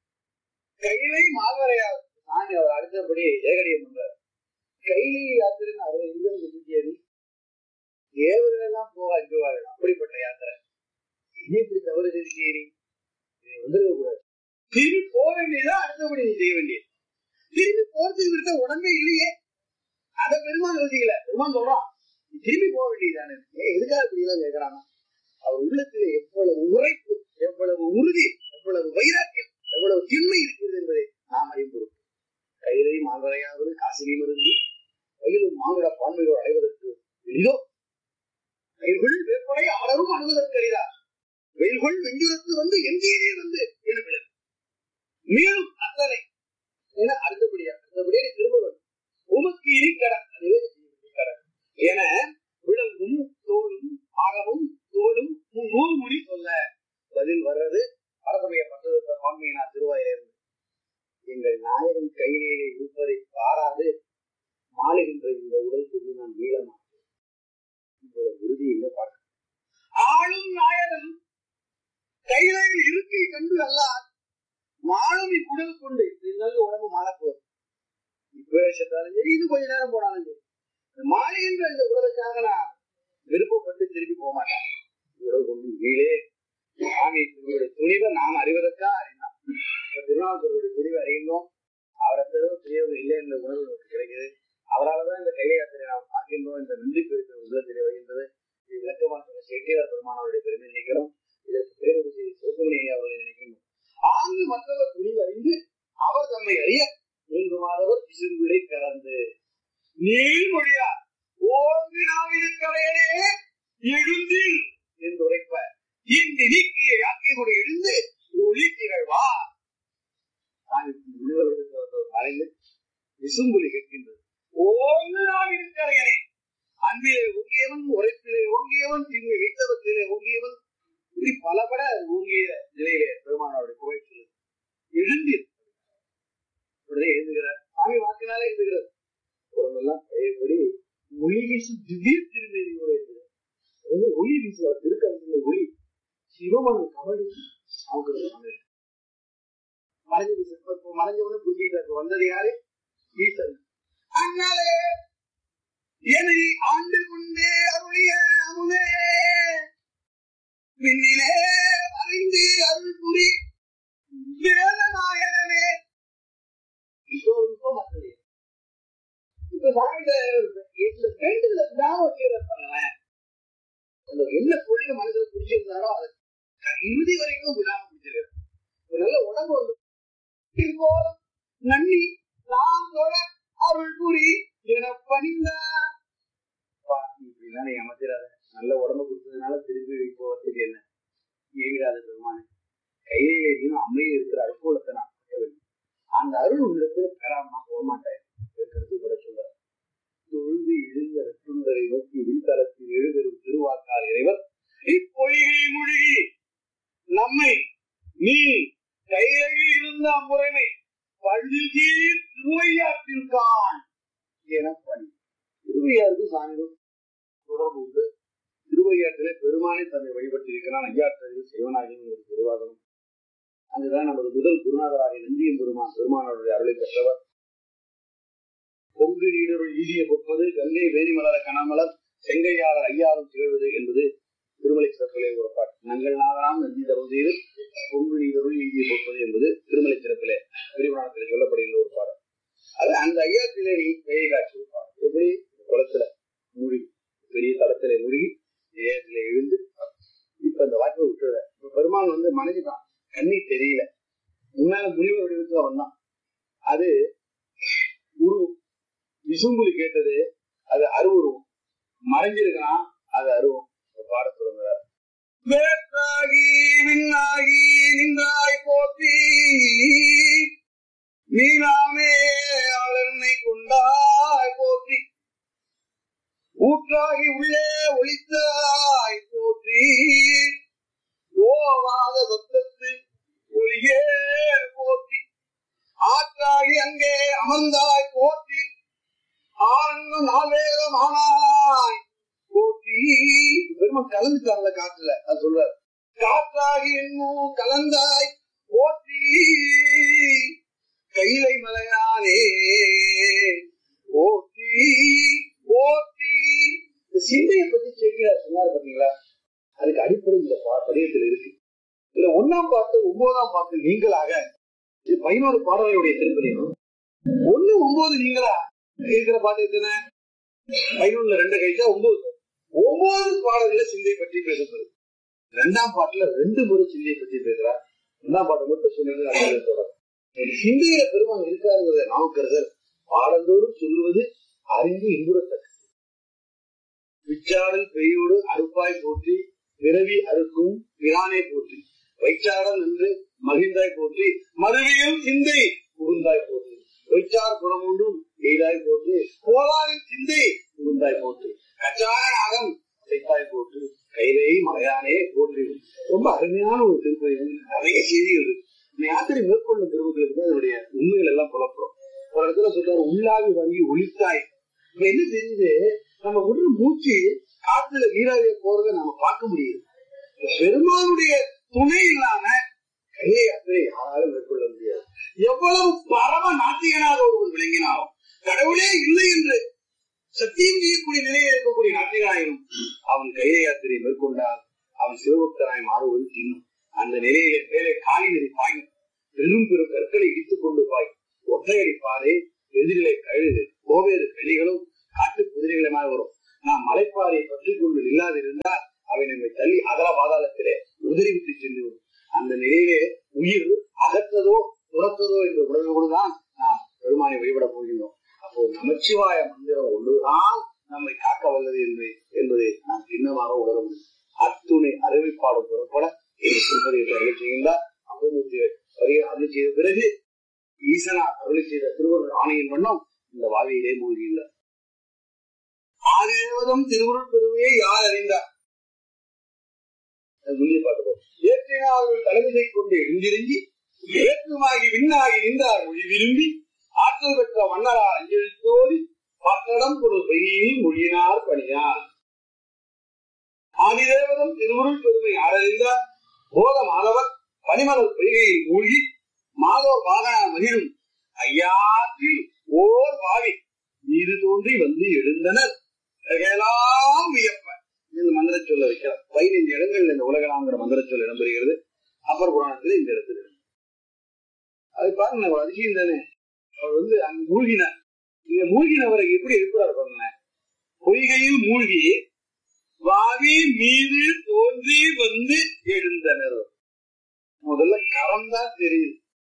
கைலை மால்வரையார் சாமி அவர் அடுத்தபடி ஏகடியம் பண்றார். கைலை யாத்திரைன்னு அவர் எங்க சுத்தியது தேவர்கள் எல்லாம் போக அஞ்சுவார்கள். அப்படிப்பட்ட யாத்திரை இனி இப்படி தவறு செஞ்சீரி வந்துருக்க கூடாது. திரும்பி போக வேண்டியதான் அடுத்தபடி நீ செய்ய வேண்டியது. திரும்பி போறதுக்கு விட்ட உடம்பே இல்லையே, அதை பெருமான் யோசிக்கல. பெருமான் சொல்றான் திரும்பி போக வேண்டியதானே. எதுக்காக இப்படி எல்லாம் கேட்கிறானா? அவர் உள்ளத்துல எவ்வளவு உரைப்பு, எவ்வளவு உறுதி, எவ்வளவு வைராக்கியம், எவ்வளவு திண்மை இருக்கிறது என்பதை நாம் அறிந்து கையிலே மால்வரையாவது காசிலையும் இருந்து வயலும் மானுட பான்மையோடு அடைவதற்கு எளிதோ. வயல்கள் வேப்படை அவரும் அணுவதற்கு எளிதா. வெயில்கள் வெஞ்சுரத்து வந்து எங்கேயே வந்து என விளக்கு மேலும் அத்தனை என அடுத்தபடியா அடுத்தபடியா திரும்ப வேண்டும். உமக்கு இனி கடன் அதுவே கடன் என விலங்கும் தோளும் ஆகவும் தோளும் நூறு மொழி சொல்ல பதில் வர்றது பரசமய பற்றத பான்மையினார் திருவாயிலிருந்து. எங்கள் நாயகன் கையிலேயே இருப்பதை பாராது மாளுகின்ற இந்த உடல் கொண்டு நான் வீழமாட்டேன். உங்களோட உறுதி இல்லை பார்க்க. ஆளும் நாயகன் கையிலையில் இருக்கை கண்டு அல்ல மாளும் இக்குடல் கொண்டு நல்ல உடம்பு மாறப்போகுது. இப்பேஷத்தாலும் சரி, இது கொஞ்ச நேரம் போனாலும் சரி, மாளுகின்ற இந்த உடலுக்காக நான் விருப்பப்பட்டு திரும்பி போக மாட்டேன். உடல் கொண்டு வீழே சாமி துணிவை நாம் அறிவதற்கா அறிந்தோம். திருநாவுக்கருடைய துணிவை அறிந்தோம். அவரை தவிர பெரியவங்க இல்லை என்ற உணர்வு நமக்கு கிடைக்குது. அவரால்தான் இந்த கைலை யாத்திரை நாம் பார்க்கின்றோம். இந்த நன்றி பெருத்த உள்ளத்திலே வருகின்றது. இது விளக்கமாக சொன்ன சேக்கிழார் பெருமானவருடைய பெருமை நினைக்கிறோம். இதற்கு பேரவை செய்தி சிவகுமணி அவர்களை நினைக்கின்றோம். ஆங்கு மற்றவர் துணிவு அறிந்து அவர் தம்மை அறிய நீங்குமாதவர் பிசும்பிடை கறந்து நீள்மொழியார் ஓங்கு நாவிற்கரையனே எழுந்தில் என்று உரைப்ப இந்த நீக்கிய யாக்கையோடு எழுந்து ஒளி திகழ்வா. மறைந்து விசும்புலி கேட்கின்றது. ஓங்கு நாவிற்கரையனே அன்பிலே ஓங்கியவன், உரைப்பிலே ஓங்கியவன், திண்மை வைத்தவத்திலே ஓங்கியவன், இப்படி பலபட ஓங்கிய நிலையிலே பெருமானோட புகழ் சொல்லுது. எழுந்தீர் எழுதுகிறார். சாமி வாக்கினாலே எழுதுகிறார். உடம்பெல்லாம் பழையபடி ஒளி வீசு திடீர் திருமேனியோடு எழுதுகிறார். ஒளி வீசுவார். திருக்கரத்துல ஒளி சிவமன் கவடி அவங்க மறைஞ்சு மறைஞ்சவனு புரிஞ்சுக்கிட்டு வந்தது யாரு? ஈசன். அண்ணாலே என்னை ஆண்டு கொண்டே அருளிய அமுதே பின்னிலே அறிந்து அருள் புரி வேதநாயகனே. இப்போ மற்றது இப்ப சாமியில வேண்டுதல விடாம பண்ணுவேன். என்ன பொருள் மனசுல பிடிச்சிருந்தாரோ அதை இறுதி வரைக்கும் விடாம பிடிச்சிருக்காரு. ஒரு நல்ல உடம்பு வந்து போதும் நன்னி நான் தொழ அருள் புரி என பணிந்தா. இப்படின்னா நீ அமைச்சிடாத. நல்ல உடம்பு கொடுத்ததுனால திரும்பி போவதுக்கு என்ன ஏவிடாத பெருமானே. கையிலேயும் அம்மையில் இருக்கிற அருள்கூலத்தை நான் பார்க்க வேண்டும். அந்த அருள் உள்ளத்துல பெறாம நான் போக மாட்டேன். கருத்து கூட சொல்றாரு. தொழுது எழுந்த ரத்துண்டரை நோக்கி விண்தளத்தில் எழுதரும் திருவாக்கால் இறைவர் இப்பொய்கை மொழி நம்மை நீ கையில் இருந்த அம்முறைமை பழுதி திருவையாற்றிற்கான் என பணி. திருவையாருக்கு சாமிக்கும் தொடர்பு உண்டு. திருவையாற்றிலே பெருமானை தன்னை வழிபட்டிருக்கிறான். ஐயாற்றில் சிவனாகியும் ஒரு திருவாதனம். அங்குதான் நமது முதல் குருநாதராகிய நந்தியம் பெருமான் பெருமானுடைய அருளை பெற்றவர். பொங்கு நீடருள் ஈதிய பொற்பது கங்கை வேணிமலர கனமலர் செங்கையாளர் ஐயாரும் திகழ்வது என்பது திருமலை சிறப்பிலே ஒரு பாட்டு. நங்கள் நாகராம் நந்தி தவம் செய்து பொங்கு நீடருள் ஈதிய பொற்பது என்பது திருமலை சிறப்பிலே பெரியபுராணத்திலே சொல்லப்படுகின்ற ஒரு பாடம். அது அந்த ஐயாத்திலே நீ கையை காட்சி பாடம். எப்படி குளத்துல மூழ்கி பெரிய தளத்திலே மூழ்கி ஐயாத்திலே எழுந்து இப்ப அந்த வாய்ப்பை விட்டுற. இப்ப பெருமான் வந்து மனைவிதான், கண்ணி தெரியல, முன்னால முனிவர் வடிவத்துல வந்தான். அது உருவம். விசும்புலி கேட்டது அது அருவுருவம். மறைஞ்சிருக்கான் அது அருவம். பாட சொல்லுங்கிறார். வேற்றாகி விண்ணாகி நின்றாய் போற்றி மீனாமே ஆளனை கொண்டாய் போற்றி, ஊற்றாகி உள்ளே ஒளித்தாய் போற்றி, ஓவாத சத்தத்து ஒளியே போற்றி, ஆற்றாகி அங்கே அமர்ந்தாய் போற்றி, ஆனந்த நாவேதமானாய் போற்றி. பெருமை கலந்துட்டாங்கல காற்றுல, அது சொல்றாரு. காற்றாகி என்னும் கலந்தாய் போற்றி, கைலை மலையானே போற்றி போற்றி. இந்த சிந்தையை பத்தி சேர்க்கிறார் சொன்னார் பாத்தீங்களா, அதுக்கு அடிப்படை இந்த படியத்தில் இருக்கு. இதுல ஒன்னாம் பாட்டு ஒன்பதாம் பாட்டு நீங்களாக, இது பதினோரு பாடலுடைய திருப்பதியும் ஒண்ணு ஒன்பது நீங்களா இருக்கிற பாட்டு எத்தனை? பதினொன்னுல ரெண்டு கழிச்சா ஒன்பது. ஒன்பது பாடல்கள சிந்தை பற்றி பேசப்படுது. ரெண்டாம் பாட்டுல ரெண்டு முறை சிந்தையை பற்றி பேசுறார். ரெண்டாம் பாட்டை மட்டும் சொன்னது சிந்தையில பெருமான் இருக்காருங்கிறத நாவுக்கரசர் பாடந்தோறும் சொல்லுவது அறிந்து இன்புறத்தக்க. விச்சாடல் பெய்யோடு அறுப்பாய் போற்றி, பிறவி அறுக்கும் பிரானே போற்றி, வைச்சாடல் என்று மகிழ்ந்தாய் போற்றி, மறுவியும் சிந்தை புகுந்தாய் போற்றி, வைச்சார் புறமொன்றும் எய்தாய் போற்றி, போலாரின் சிந்தை புகுந்தாய் போற்றி, கச்சாரம் செய்தாய் போற்றி, கைலை மலையானே போற்றி. ரொம்ப அருமையான ஒரு திருப்பதி. நிறைய செய்திகள் இருக்கு. யாத்திரை மேற்கொள்ளும் திருவுகளுக்கு அதனுடைய உண்மைகள் எல்லாம் புலப்படும். ஒரு இடத்துல சொல்றாரு, உள்ளாவி வாங்கி ஒளித்தாய். இப்ப என்ன தெரியுது, நம்ம உள்ள மூச்சு காத்துல நீராவிய போறதை நம்ம பார்க்க முடியுது. பெருமானுடைய துணை இல்லாம கையை யாத்திரை யாராலும் மேற்கொள்ள முடியாது. எவ்வளவு பரம நாத்திகனாக ஒருவன் விளங்கினாலும், கடவுளே இல்லை என்று சத்தியம் செய்யக்கூடிய நிலையில் இருக்கக்கூடிய நாத்திகனாயினும் அவன் கையை யாத்திரை மேற்கொண்டால் அவன் சிவபக்தனாய் மாறுவது இன்னும். அந்த நிலையில மேலே காலி நெறி பாயும், பெரும் பெரும் கற்களை இடித்துக் கொண்டு பாய், ஒற்றையடி பாறை எதிரிலே கழுது கோவேறு கழிகளும் காட்டு குதிரைகளுமாக வரும். நாம் மலைப்பாறையை பற்றி கொண்டு இல்லாதிருந்தால் அவை நம்மை தள்ளி அகல பாதாளத்திலே உதறிவிட்டு சென்று வரும். அந்த நிலையிலே உயிர் அகற்றதோ துறத்ததோ என்ற உணர்வோடுதான் நாம் பெருமானை வழிபட போகின்றோம். அப்போ நமச்சிவாய மந்திரம் ஒன்றுதான் நம்மை காக்க வல்லது என்று என்பதை நாம் சின்னமாக உணர முடியும். அத்துணை அறிவிப்பாடு புறப்பட அருளை செய்கின்றார். அருளை செய்த பிறகு ஈசனா அருளை செய்த திருவருள் ஆணையின் வண்ணம் இந்த வாவியிலே மூழ்கின்றார். ஆதிதேவதம் திருவருள் பெருமையை யார் அறிந்தார்? ஏற்றினார்கள் தலைமையை கொண்டு எழுந்திருங்கி ஏற்றுமாகி விண்ணாகி நின்றார் மொழி விரும்பி ஆற்றல் பெற்ற மன்னரார் அஞ்செழுத்தோடி பத்தடம் பொருள் பையில் மொழியினார் பணியார். ஆதிதேவதம் திருவருள் பெருமை யாரறிந்தார்? போத மாதவர் பனிமலர் பொய்கையில் மூழ்கி மாதோர் வாகன மகிழும் ஐயாற்றில் ஓர் வாவி நீரு தோன்றி வந்து எழுந்தனர் எல்லாம் வியப்ப. இந்த மந்திர சொல்ல வைக்கிறார். பதினைந்து இடங்கள் இந்த உலகலாங்கிற மந்திர சொல் இடம்பெறுகிறது. அப்பர் புராணத்துல இந்த இடத்துல அது பாருங்க, ஒரு அதிசயம் தானே. அவர் வந்து அங்க மூழ்கினார். இந்த மூழ்கினவரை எப்படி இருக்கிறார் பாருங்க. பொய்கையில் மூழ்கி வாவி மீது தோன்றி வந்து எழுந்தனர். முதல்ல கரம் தான் தெரியுது.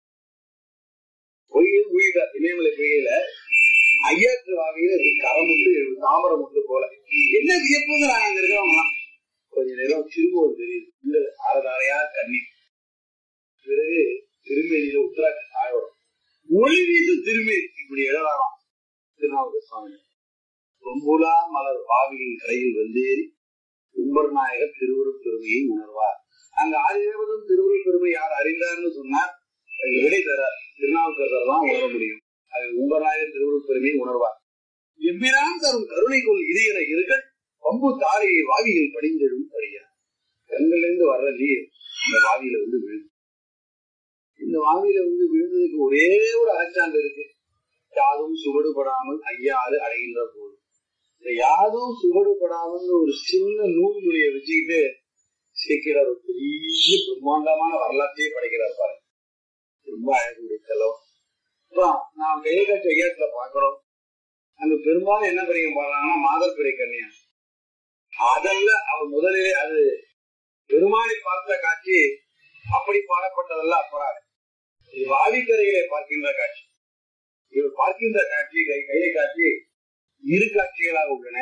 பொய்கையில் மூழ்கிட்டார். இமயமலை பொய்கையில ஐயாற்று வாவியில கரம் முட்டு தாமரம் முட்டு போல என்ன வியப்புங்க. அங்க இருக்கிறவங்களாம் கொஞ்ச நேரம் திரும்புவது தெரியுது. இந்த அறதாரையா கண்ணீர். பிறகு திருமேனியில உத்தராட்சி சாயோடும் ஒளி வீசு திருமேனி இப்படி எழலாம். திருநாவுக்கர சுவாமி ரொம்புலா மலர் பாவியின் கரையில் வந்தேறி உம்பர் நாயகர் திருவுருள் பெருமையை உணர்வார். அங்க ஆதிதேவதம் திருவுருள் பெருமை யார் அறிந்தார்னு சொன்னார். விடை தர திருநாவுக்கரசர் தான் உணர முடியும். அது உம்பர் நாயகர் திருவுருள் பெருமையை உணர்வார். எம்பிரான் தரும் கருணைக்குள் இதயன இருகள் பம்பு தாரையை வாவியில் படிந்தெழும் படியார். கண்களிலிருந்து வர்ற நீர் இந்த வாவியில வந்து விழுது. இந்த வாவியில வந்து விழுந்ததுக்கு ஒரே ஒரு அகச்சான்று இருக்கு. யாதும் சுவடுபடாமல் ஐயாறு அடைகின்ற போது. இந்த யாதும் சுவடுபடாமல் ஒரு சின்ன நூல் நுழைய வச்சுக்கிட்டு சேர்க்கிறார். ஒரு பெரிய பிரம்மாண்டமான வரலாற்றையே படைக்கிறார் பாருங்க. ரொம்ப அழகுடைய செலவு. நாம் கையை காட்சி ஐயாத்துல பாக்குறோம். அங்க பெரும்பாலும் என்ன பிரிக்க பாடுறாங்கன்னா மாதர் பிறை கன்னியா. அதல்ல அவர் முதலிலே அது பெருமானை பார்த்த காட்சி அப்படி பாடப்பட்டதல்ல. அப்பறாது இது வாவிக்கரையிலே பார்க்கின்ற காட்சி. இவர் பார்க்கின்ற காட்சி கை கையை காட்சி இரு காட்சிகளாக உள்ளன.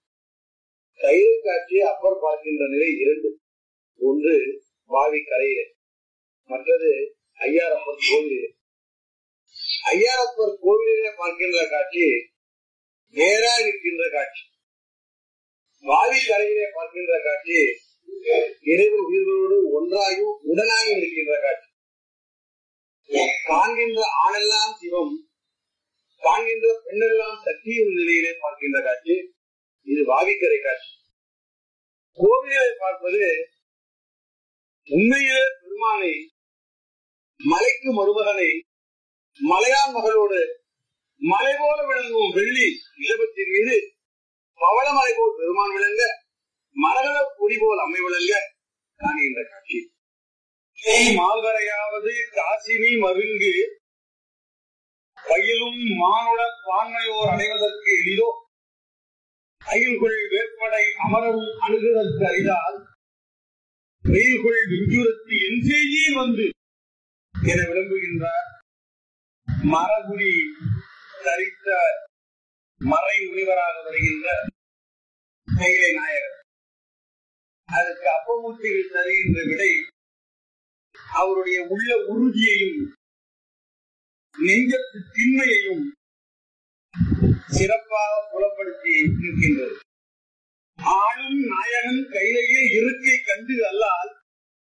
கையை காட்சி அப்பர் பார்க்கின்ற நிலை இரண்டு. ஒன்று வாவி கரையிலே, மற்றது ஐயாரப்பர் கோவிலே. ஐயாரப்பர் கோவிலிலே பார்க்கின்ற காட்சி நேரா இருக்கின்ற காட்சி, வாவி கரையிலே பார்க்கின்ற காட்சி இறைவன் உயிர்களோடு ஒன்றாயும் உடனாயும் இருக்கின்ற காட்சி. காண்கின்ற ஆணெல்லாம் சிவம், காண்கின்ற பெண்ணெல்லாம் சக்தியின் நிலையிலே பார்க்கின்ற காட்சி இது வாவிக்கரை காட்சி. கோவிலை பார்ப்பது உண்மையிலே பெருமானை, மலைக்கு மருமகனை, மலையான் மகளோடு மலை போல விளங்கும் வெள்ளி இலபத்தின் மீது பவளமலை போல் பெருமான் விளங்க, மரகத பொடி போல் அம்மை விளங்க காணுகின்ற காட்சி. மால்வரையாவது காசினி மருங்கு பயிலும் மானுட பான்மையோர் அடைவதற்கு எளிதோ, அயில்குள் வேற்படை அமரரும் அணுகுதற்கு அறிதால் வெயில்குள் விஞ்சுரத்து என் செய்தியில் வந்து என விளம்புகின்றார் மரபுரி தரித்த மறை முனிவராக வருகின்ற கைலை நாயகர். அதற்கு அப்பமூர்த்திகள் தருகின்ற விடை அவருடைய உள்ள உறுதியையும் நெஞ்சத்து திண்மையையும் சிறப்பாக புலப்படுத்தி இருக்கின்றது. ஆளும் நாயகன் கையிலேயே இருக்கை கண்டு அல்லால்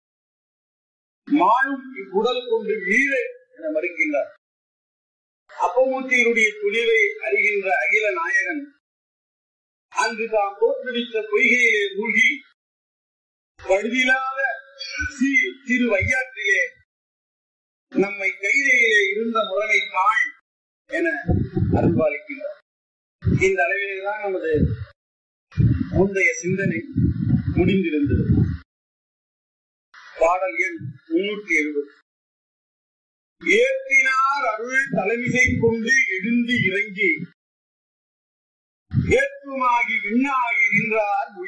மானும் இவ்வுடல் கொண்டு மீற என மறுக்கின்றார். அப்பமூர்த்தியினுடைய துணிவை அறிகின்ற அகில நாயகன் அங்கு தாம் தோற்றுவித்த பொய்கையிலே மூழ்கி பழுதில்லாத சிறு வையாற்றிலே நம்மை கையிலேயே இருந்த முறைமை காண் என அருள்பாலிக்கின்றார். இந்த அளவிலேதான் நமது முந்தைய சிந்தனை முடிந்திருந்தது. பாடல் எண் முன்னூற்றி எழுபது. ஏற்றினார் அருள் தலைமிசை கொண்டு எழுந்து இறங்கி ஏற்றுமாகி விண்ணாகி நின்றார்